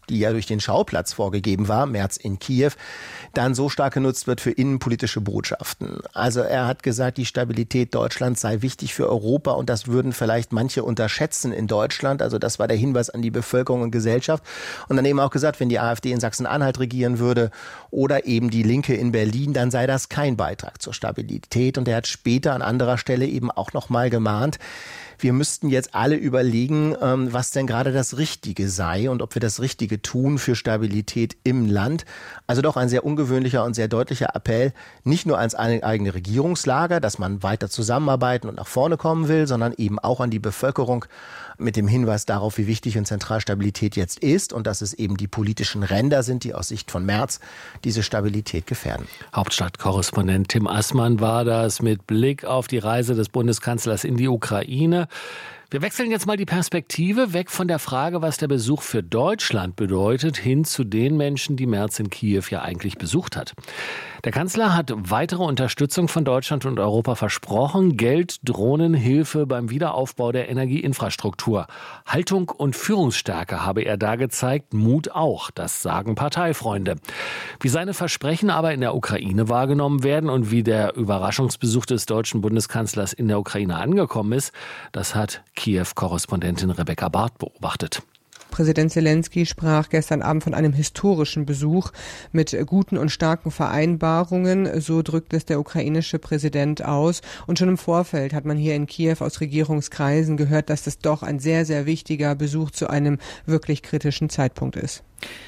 die ja durch den Schauplatz vorgegeben war, März in Kiew, dann so stark genutzt wird für innenpolitische Botschaften. Also er hat gesagt, die Stabilität Deutschlands sei wichtig für Europa und das würden vielleicht manche unterschätzen in Deutschland. Also das war der Hinweis an die Bevölkerung und Gesellschaft. Und dann eben auch gesagt, wenn die AfD in Sachsen-Anhalt regieren würde oder eben die Linke in Berlin, dann sei das kein Beitrag zur Stabilität. Und er hat später an anderer Stelle eben auch noch mal gemahnt, wir müssten jetzt alle überlegen, was denn gerade das Richtige sei und ob wir das Richtige tun für Stabilität im Land. Also doch ein sehr ungewöhnlicher und sehr deutlicher Appell, nicht nur ans eigene Regierungslager, dass man weiter zusammenarbeiten und nach vorne kommen will, sondern eben auch an die Bevölkerung mit dem Hinweis darauf, wie wichtig und zentral Stabilität jetzt ist und dass es eben die politischen Ränder sind, die aus Sicht von Merz diese Stabilität gefährden. Hauptstadtkorrespondent Tim Assmann war das mit Blick auf die Reise des Bundeskanzlers in die Ukraine. Wir wechseln jetzt mal die Perspektive weg von der Frage, was der Besuch für Deutschland bedeutet, hin zu den Menschen, die Merz in Kiew ja eigentlich besucht hat. Der Kanzler hat weitere Unterstützung von Deutschland und Europa versprochen. Geld, Drohnen, Hilfe beim Wiederaufbau der Energieinfrastruktur. Haltung und Führungsstärke habe er da gezeigt, Mut auch, das sagen Parteifreunde. Wie seine Versprechen aber in der Ukraine wahrgenommen werden und wie der Überraschungsbesuch des deutschen Bundeskanzlers in der Ukraine angekommen ist, das hat Kiew-Korrespondentin Rebecca Barth beobachtet. Präsident Zelensky sprach gestern Abend von einem historischen Besuch mit guten und starken Vereinbarungen. So drückt es der ukrainische Präsident aus. Und schon im Vorfeld hat man hier in Kiew aus Regierungskreisen gehört, dass das doch ein sehr, sehr wichtiger Besuch zu einem wirklich kritischen Zeitpunkt ist.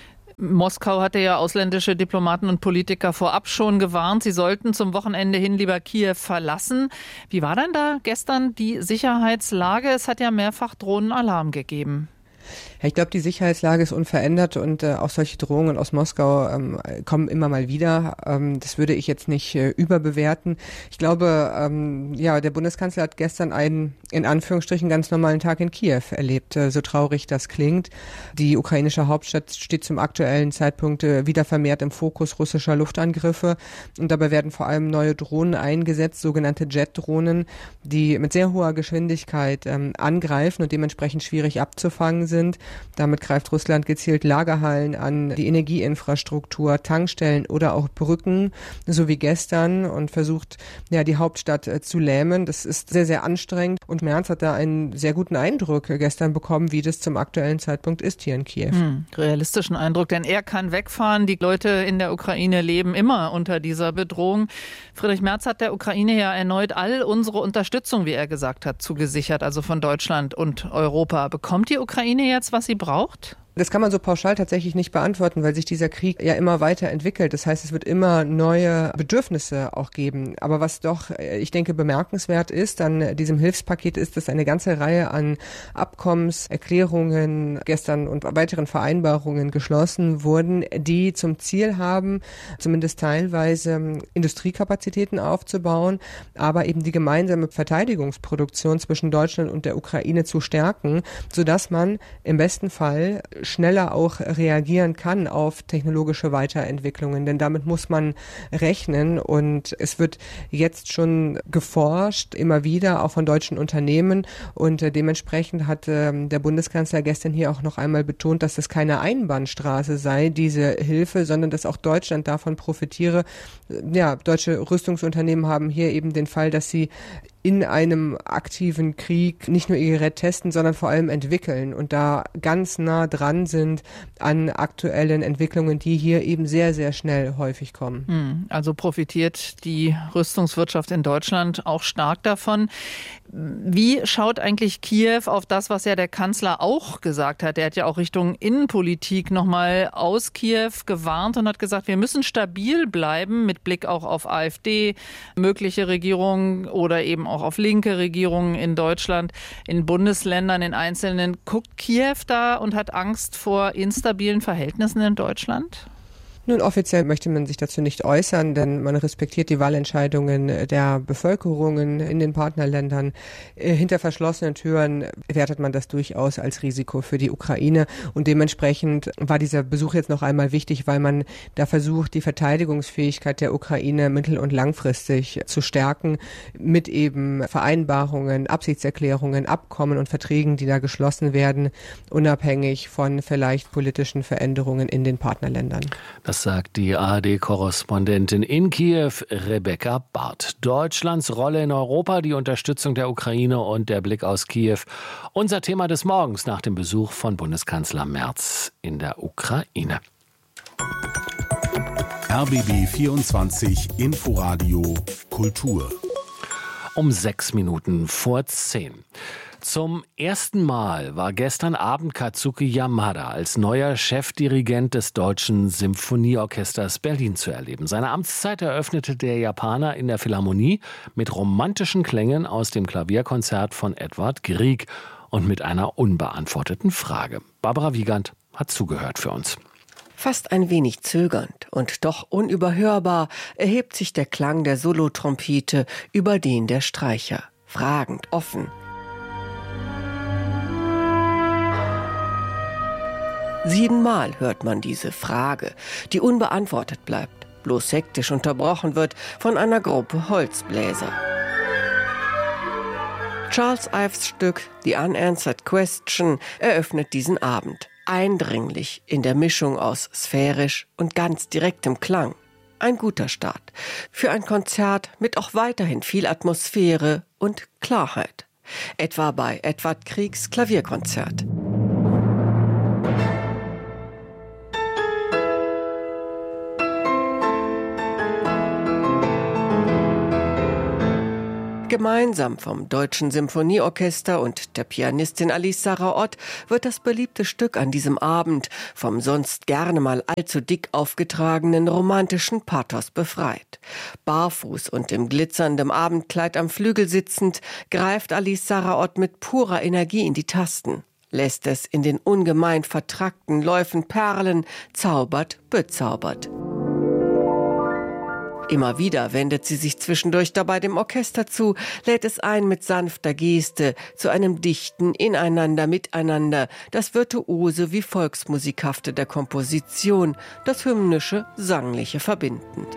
Moskau hatte ja ausländische Diplomaten und Politiker vorab schon gewarnt, sie sollten zum Wochenende hin lieber Kiew verlassen. Wie war denn da gestern die Sicherheitslage? Es hat ja mehrfach Drohnenalarm gegeben. Ich glaube, die Sicherheitslage ist unverändert und äh, auch solche Drohungen aus Moskau ähm, kommen immer mal wieder. Ähm, das würde ich jetzt nicht äh, überbewerten. Ich glaube, ähm, ja, der Bundeskanzler hat gestern einen, in Anführungsstrichen, ganz normalen Tag in Kiew erlebt, äh, so traurig das klingt. Die ukrainische Hauptstadt steht zum aktuellen Zeitpunkt äh, wieder vermehrt im Fokus russischer Luftangriffe und dabei werden vor allem neue Drohnen eingesetzt, sogenannte Jet-Drohnen, die mit sehr hoher Geschwindigkeit ähm, angreifen und dementsprechend schwierig abzufangen sind. Damit greift Russland gezielt Lagerhallen an, die Energieinfrastruktur, Tankstellen oder auch Brücken, so wie gestern, und versucht, ja, die Hauptstadt äh, zu lähmen. Das ist sehr, sehr anstrengend und Merz hat da einen sehr guten Eindruck gestern bekommen, wie das zum aktuellen Zeitpunkt ist hier in Kiew. Hm, realistischen Eindruck, denn er kann wegfahren. Die Leute in der Ukraine leben immer unter dieser Bedrohung. Friedrich Merz hat der Ukraine ja erneut all unsere Unterstützung, wie er gesagt hat, zugesichert, also von Deutschland und Europa. Bekommt die Ukraine jetzt, was sie braucht? Das kann man so pauschal tatsächlich nicht beantworten, weil sich dieser Krieg ja immer weiter entwickelt. Das heißt, es wird immer neue Bedürfnisse auch geben. Aber was doch, ich denke, bemerkenswert ist an diesem Hilfspaket, ist, dass eine ganze Reihe an Abkommenserklärungen gestern und weiteren Vereinbarungen geschlossen wurden, die zum Ziel haben, zumindest teilweise Industriekapazitäten aufzubauen, aber eben die gemeinsame Verteidigungsproduktion zwischen Deutschland und der Ukraine zu stärken, sodass man im besten Fall schneller auch reagieren kann auf technologische Weiterentwicklungen, denn damit muss man rechnen und es wird jetzt schon geforscht, immer wieder, auch von deutschen Unternehmen und äh, dementsprechend hat äh, der Bundeskanzler gestern hier auch noch einmal betont, dass es keine Einbahnstraße sei, diese Hilfe, sondern dass auch Deutschland davon profitiere. Ja, deutsche Rüstungsunternehmen haben hier eben den Fall, dass sie in einem aktiven Krieg nicht nur ihr Gerät testen, sondern vor allem entwickeln und da ganz nah dran sind an aktuellen Entwicklungen, die hier eben sehr, sehr schnell häufig kommen. Also profitiert die Rüstungswirtschaft in Deutschland auch stark davon. Wie schaut eigentlich Kiew auf das, was ja der Kanzler auch gesagt hat? Er hat ja auch Richtung Innenpolitik nochmal aus Kiew gewarnt und hat gesagt, wir müssen stabil bleiben mit Blick auch auf AfD, mögliche Regierungen oder eben auch auf linke Regierungen in Deutschland, in Bundesländern, in Einzelnen. Guckt Kiew da und hat Angst vor instabilen Verhältnissen in Deutschland? Nun, offiziell möchte man sich dazu nicht äußern, denn man respektiert die Wahlentscheidungen der Bevölkerungen in den Partnerländern. Hinter verschlossenen Türen wertet man das durchaus als Risiko für die Ukraine und dementsprechend war dieser Besuch jetzt noch einmal wichtig, weil man da versucht, die Verteidigungsfähigkeit der Ukraine mittel- und langfristig zu stärken mit eben Vereinbarungen, Absichtserklärungen, Abkommen und Verträgen, die da geschlossen werden, unabhängig von vielleicht politischen Veränderungen in den Partnerländern. Das sagt die A R D-Korrespondentin in Kiew, Rebecca Barth. Deutschlands Rolle in Europa, die Unterstützung der Ukraine und der Blick aus Kiew. Unser Thema des Morgens nach dem Besuch von Bundeskanzler Merz in der Ukraine. R B B vierundzwanzig Inforadio Kultur. Um sechs Minuten vor zehn. Zum ersten Mal war gestern Abend Kazuki Yamada als neuer Chefdirigent des Deutschen Symphonieorchesters Berlin zu erleben. Seine Amtszeit eröffnete der Japaner in der Philharmonie mit romantischen Klängen aus dem Klavierkonzert von Edward Grieg und mit einer unbeantworteten Frage. Barbara Wiegand hat zugehört für uns. Fast ein wenig zögernd und doch unüberhörbar erhebt sich der Klang der Solotrompete über den der Streicher. Fragend, offen. Siebenmal hört man diese Frage, die unbeantwortet bleibt, bloß hektisch unterbrochen wird von einer Gruppe Holzbläser. Charles Ives Stück The Unanswered Question eröffnet diesen Abend, eindringlich in der Mischung aus sphärisch und ganz direktem Klang. Ein guter Start für ein Konzert mit auch weiterhin viel Atmosphäre und Klarheit, etwa bei Edward Griegs Klavierkonzert. Gemeinsam vom Deutschen Symphonieorchester und der Pianistin Alice Sarah Ott wird das beliebte Stück an diesem Abend vom sonst gerne mal allzu dick aufgetragenen romantischen Pathos befreit. Barfuß und im glitzernden Abendkleid am Flügel sitzend, greift Alice Sarah Ott mit purer Energie in die Tasten, lässt es in den ungemein vertrackten Läufen perlen, zaubert, bezaubert. Immer wieder wendet sie sich zwischendurch dabei dem Orchester zu, lädt es ein mit sanfter Geste zu einem dichten Ineinander, Miteinander, das Virtuose wie Volksmusikhafte der Komposition, das Hymnische, Sangliche verbindend.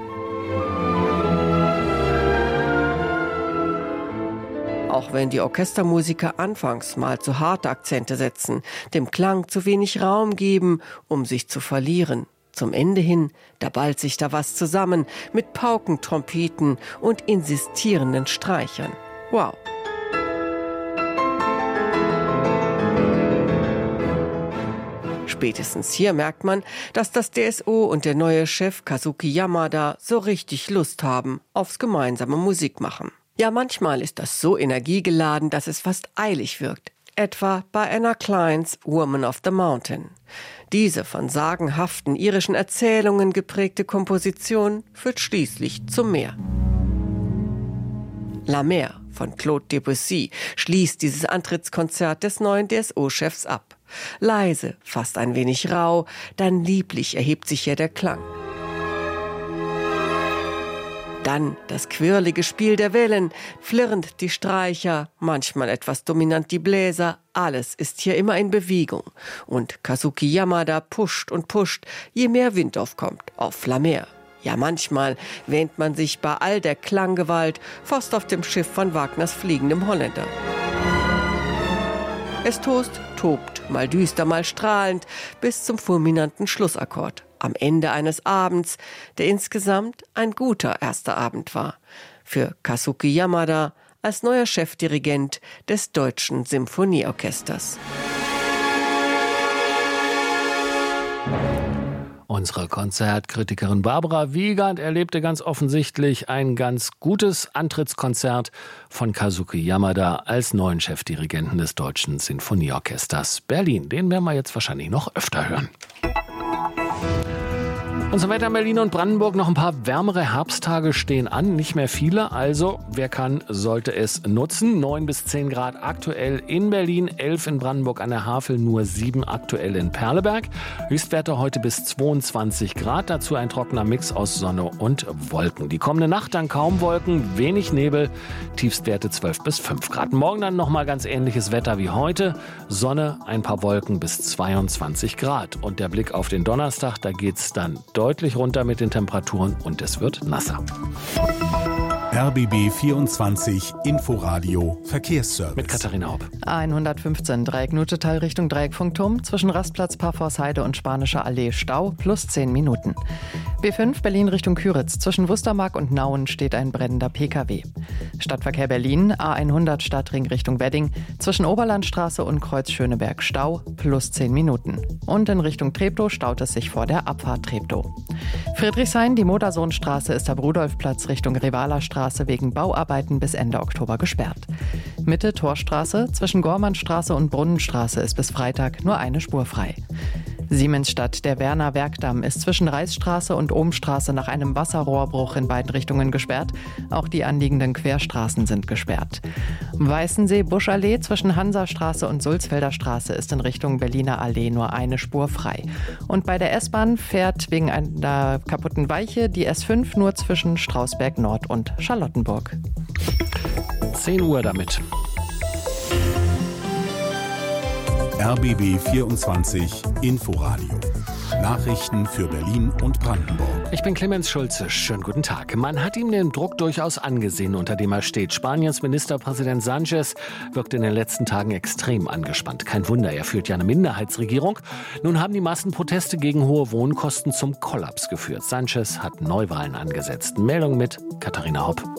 Auch wenn die Orchestermusiker anfangs mal zu harte Akzente setzen, dem Klang zu wenig Raum geben, um sich zu verlieren. Zum Ende hin, da ballt sich da was zusammen mit Pauken, Trompeten und insistierenden Streichern. Wow! Spätestens hier merkt man, dass das D S O und der neue Chef Kazuki Yamada so richtig Lust haben aufs gemeinsame Musikmachen. Ja, manchmal ist das so energiegeladen, dass es fast eilig wirkt. Etwa bei Anna Kleins Woman of the Mountain. Diese von sagenhaften irischen Erzählungen geprägte Komposition führt schließlich zum Meer. La Mer von Claude Debussy schließt dieses Antrittskonzert des neuen D S O-Chefs ab. Leise, fast ein wenig rau, dann lieblich erhebt sich hier der Klang. Dann das quirlige Spiel der Wellen, flirrend die Streicher, manchmal etwas dominant die Bläser, alles ist hier immer in Bewegung. Und Kazuki Yamada pusht und pusht, je mehr Wind aufkommt, auf La Mer. Ja, manchmal wähnt man sich bei all der Klanggewalt fast auf dem Schiff von Wagners Fliegendem Holländer. Es tost, tobt, mal düster, mal strahlend, bis zum fulminanten Schlussakkord. Am Ende eines Abends, der insgesamt ein guter erster Abend war. Für Kazuki Yamada als neuer Chefdirigent des Deutschen Symphonieorchesters. Unsere Konzertkritikerin Barbara Wiegand erlebte ganz offensichtlich ein ganz gutes Antrittskonzert von Kazuki Yamada als neuen Chefdirigenten des Deutschen Sinfonieorchesters Berlin. Den werden wir jetzt wahrscheinlich noch öfter hören. Und zum Wetter in Berlin und Brandenburg noch ein paar wärmere Herbsttage stehen an, nicht mehr viele, also wer kann, sollte es nutzen. neun bis zehn Grad aktuell in Berlin, elf in Brandenburg an der Havel, nur sieben aktuell in Perleberg. Höchstwerte heute bis zweiundzwanzig Grad, dazu ein trockener Mix aus Sonne und Wolken. Die kommende Nacht dann kaum Wolken, wenig Nebel, Tiefstwerte zwölf bis fünf Grad. Morgen dann nochmal ganz ähnliches Wetter wie heute, Sonne, ein paar Wolken bis zweiundzwanzig Grad. Und der Blick auf den Donnerstag, da geht's dann deutlich runter mit den Temperaturen und es wird nasser. R B B vierundzwanzig Inforadio Verkehrsservice. Mit Katharina Hopp. A hundertfünfzehn Dreieck-Nutetal Richtung Dreieckfunkturm zwischen Rastplatz Parforceheide und Spanischer Allee Stau plus zehn Minuten. B fünf Berlin Richtung Küritz zwischen Wustermark und Nauen steht ein brennender P K W. Stadtverkehr Berlin A hundert Stadtring Richtung Wedding zwischen Oberlandstraße und Kreuz Schöneberg Stau plus zehn Minuten. Und in Richtung Treptow staut es sich vor der Abfahrt Treptow. Friedrichshain, die Modersohnstraße ist ab Rudolfplatz Richtung Revalerstraße wegen Bauarbeiten bis Ende Oktober gesperrt. Mitte Torstraße zwischen Gormannstraße und Brunnenstraße ist bis Freitag nur eine Spur frei. Siemensstadt, der Werner Werkdamm ist zwischen Reichsstraße und Ohmstraße nach einem Wasserrohrbruch in beiden Richtungen gesperrt. Auch die anliegenden Querstraßen sind gesperrt. Weißensee Buschallee zwischen Hansastraße und Sulzfelder Straße ist in Richtung Berliner Allee nur eine Spur frei. Und bei der S-Bahn fährt wegen einer kaputten Weiche die S fünf nur zwischen Strausberg Nord und Charlottenburg. zehn Uhr damit. R B B vierundzwanzig Inforadio. Nachrichten für Berlin und Brandenburg. Ich bin Clemens Schulze. Schönen guten Tag. Man hat ihm den Druck durchaus angesehen, unter dem er steht. Spaniens Ministerpräsident Sánchez wirkt in den letzten Tagen extrem angespannt. Kein Wunder, er führt ja eine Minderheitsregierung. Nun haben die Massenproteste gegen hohe Wohnkosten zum Kollaps geführt. Sánchez hat Neuwahlen angesetzt. Meldung mit Katharina Hopp.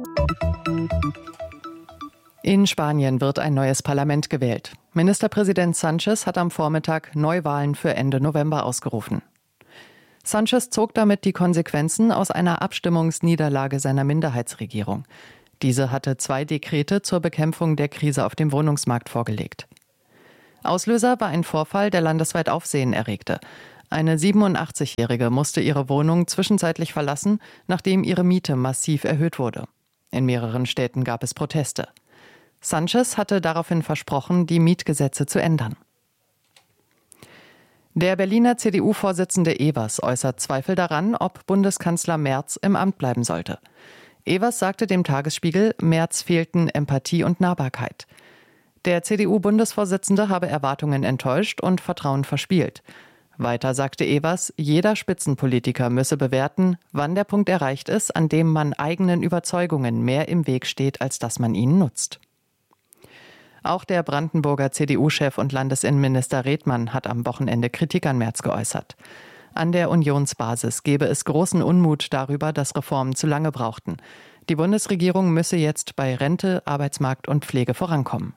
In Spanien wird ein neues Parlament gewählt. Ministerpräsident Sánchez hat am Vormittag Neuwahlen für Ende November ausgerufen. Sánchez zog damit die Konsequenzen aus einer Abstimmungsniederlage seiner Minderheitsregierung. Diese hatte zwei Dekrete zur Bekämpfung der Krise auf dem Wohnungsmarkt vorgelegt. Auslöser war ein Vorfall, der landesweit Aufsehen erregte. Eine siebenundachtzigjährige musste ihre Wohnung zwischenzeitlich verlassen, nachdem ihre Miete massiv erhöht wurde. In mehreren Städten gab es Proteste. Sánchez hatte daraufhin versprochen, die Mietgesetze zu ändern. Der Berliner C D U-Vorsitzende Evers äußert Zweifel daran, ob Bundeskanzler Merz im Amt bleiben sollte. Evers sagte dem Tagesspiegel, Merz fehlten Empathie und Nahbarkeit. Der C D U-Bundesvorsitzende habe Erwartungen enttäuscht und Vertrauen verspielt. Weiter sagte Evers, jeder Spitzenpolitiker müsse bewerten, wann der Punkt erreicht ist, an dem man eigenen Überzeugungen mehr im Weg steht, als dass man ihnen nutzt. Auch der Brandenburger C D U-Chef und Landesinnenminister Redmann hat am Wochenende Kritik an Merz geäußert. An der Unionsbasis gebe es großen Unmut darüber, dass Reformen zu lange brauchten. Die Bundesregierung müsse jetzt bei Rente, Arbeitsmarkt und Pflege vorankommen.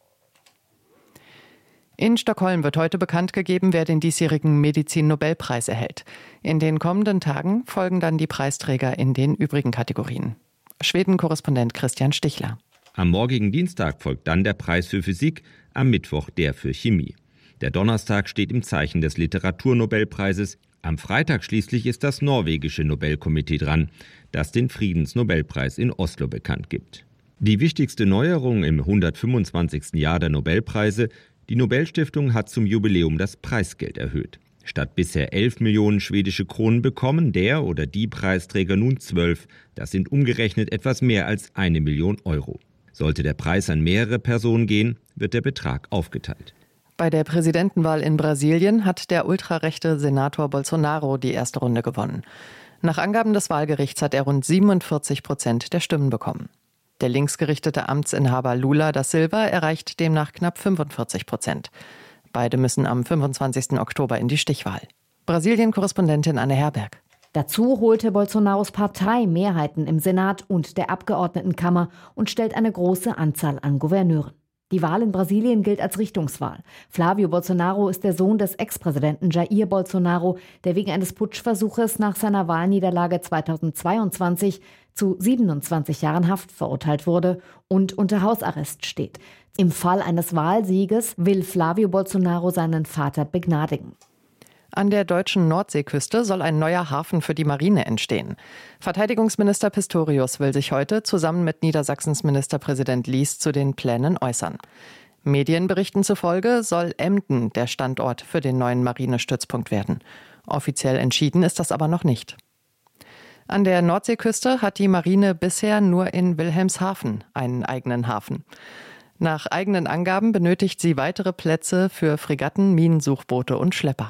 In Stockholm wird heute bekannt gegeben, wer den diesjährigen Medizin-Nobelpreis erhält. In den kommenden Tagen folgen dann die Preisträger in den übrigen Kategorien. Schweden-Korrespondent Christian Stichler. Am morgigen Dienstag folgt dann der Preis für Physik, am Mittwoch der für Chemie. Der Donnerstag steht im Zeichen des Literaturnobelpreises. Am Freitag schließlich ist das norwegische Nobelkomitee dran, das den Friedensnobelpreis in Oslo bekannt gibt. Die wichtigste Neuerung im hundertfünfundzwanzigsten Jahr der Nobelpreise: die Nobelstiftung hat zum Jubiläum das Preisgeld erhöht. Statt bisher elf Millionen schwedische Kronen bekommen der oder die Preisträger nun zwölf. Das sind umgerechnet etwas mehr als eine Million Euro. Sollte der Preis an mehrere Personen gehen, wird der Betrag aufgeteilt. Bei der Präsidentenwahl in Brasilien hat der ultrarechte Senator Bolsonaro die erste Runde gewonnen. Nach Angaben des Wahlgerichts hat er rund siebenundvierzig Prozent der Stimmen bekommen. Der linksgerichtete Amtsinhaber Lula da Silva erreicht demnach knapp fünfundvierzig Prozent. Beide müssen am fünfundzwanzigsten Oktober in die Stichwahl. Brasilien-Korrespondentin Anne Herberg. Dazu holte Bolsonaros Partei Mehrheiten im Senat und der Abgeordnetenkammer und stellt eine große Anzahl an Gouverneuren. Die Wahl in Brasilien gilt als Richtungswahl. Flávio Bolsonaro ist der Sohn des Ex-Präsidenten Jair Bolsonaro, der wegen eines Putschversuches nach seiner Wahlniederlage zweitausendzweiundzwanzig zu siebenundzwanzig Jahren Haft verurteilt wurde und unter Hausarrest steht. Im Fall eines Wahlsieges will Flávio Bolsonaro seinen Vater begnadigen. An der deutschen Nordseeküste soll ein neuer Hafen für die Marine entstehen. Verteidigungsminister Pistorius will sich heute zusammen mit Niedersachsens Ministerpräsident Lies zu den Plänen äußern. Medienberichten zufolge soll Emden der Standort für den neuen Marinestützpunkt werden. Offiziell entschieden ist das aber noch nicht. An der Nordseeküste hat die Marine bisher nur in Wilhelmshaven einen eigenen Hafen. Nach eigenen Angaben benötigt sie weitere Plätze für Fregatten, Minensuchboote und Schlepper.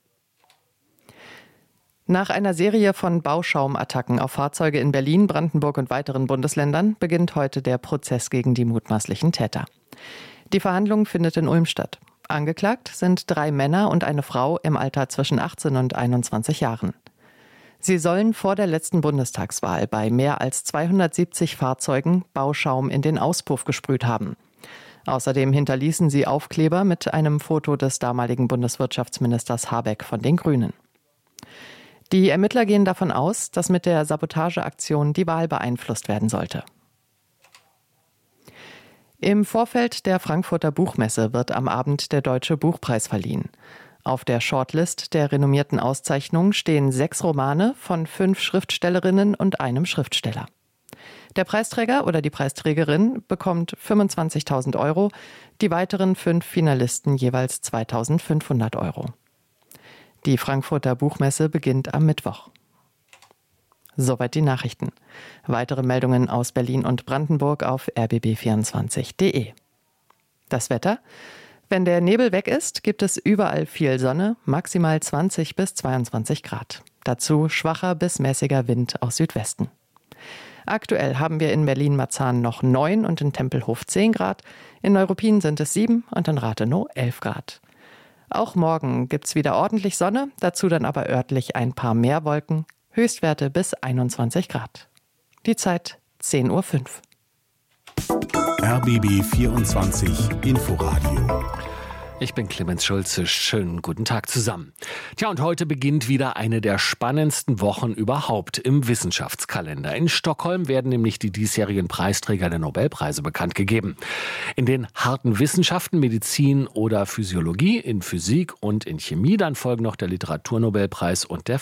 Nach einer Serie von Bauschaumattacken auf Fahrzeuge in Berlin, Brandenburg und weiteren Bundesländern beginnt heute der Prozess gegen die mutmaßlichen Täter. Die Verhandlung findet in Ulm statt. Angeklagt sind drei Männer und eine Frau im Alter zwischen achtzehn und einundzwanzig Jahren. Sie sollen vor der letzten Bundestagswahl bei mehr als zweihundertsiebzig Fahrzeugen Bauschaum in den Auspuff gesprüht haben. Außerdem hinterließen sie Aufkleber mit einem Foto des damaligen Bundeswirtschaftsministers Habeck von den Grünen. Die Ermittler gehen davon aus, dass mit der Sabotageaktion die Wahl beeinflusst werden sollte. Im Vorfeld der Frankfurter Buchmesse wird am Abend der Deutsche Buchpreis verliehen. Auf der Shortlist der renommierten Auszeichnung stehen sechs Romane von fünf Schriftstellerinnen und einem Schriftsteller. Der Preisträger oder die Preisträgerin bekommt fünfundzwanzigtausend Euro, die weiteren fünf Finalisten jeweils zweitausendfünfhundert Euro. Die Frankfurter Buchmesse beginnt am Mittwoch. Soweit die Nachrichten. Weitere Meldungen aus Berlin und Brandenburg auf r b b vierundzwanzig punkt d e. Das Wetter? Wenn der Nebel weg ist, gibt es überall viel Sonne, maximal zwanzig bis zweiundzwanzig Grad. Dazu schwacher bis mäßiger Wind aus Südwesten. Aktuell haben wir in Berlin-Marzahn noch neun und in Tempelhof zehn Grad, in Neuruppin sind es sieben und in Rathenow elf Grad. Auch morgen gibt's wieder ordentlich Sonne, dazu dann aber örtlich ein paar mehr Wolken, Höchstwerte bis einundzwanzig Grad. Die Zeit zehn Uhr fünf. R B B vierundzwanzig Inforadio. Ich bin Clemens Schulze. Schönen guten Tag zusammen. Tja, und heute beginnt wieder eine der spannendsten Wochen überhaupt im Wissenschaftskalender. In Stockholm werden nämlich die diesjährigen Preisträger der Nobelpreise bekannt gegeben. In den harten Wissenschaften, Medizin oder Physiologie, in Physik und in Chemie. Dann folgen noch der Literaturnobelpreis und der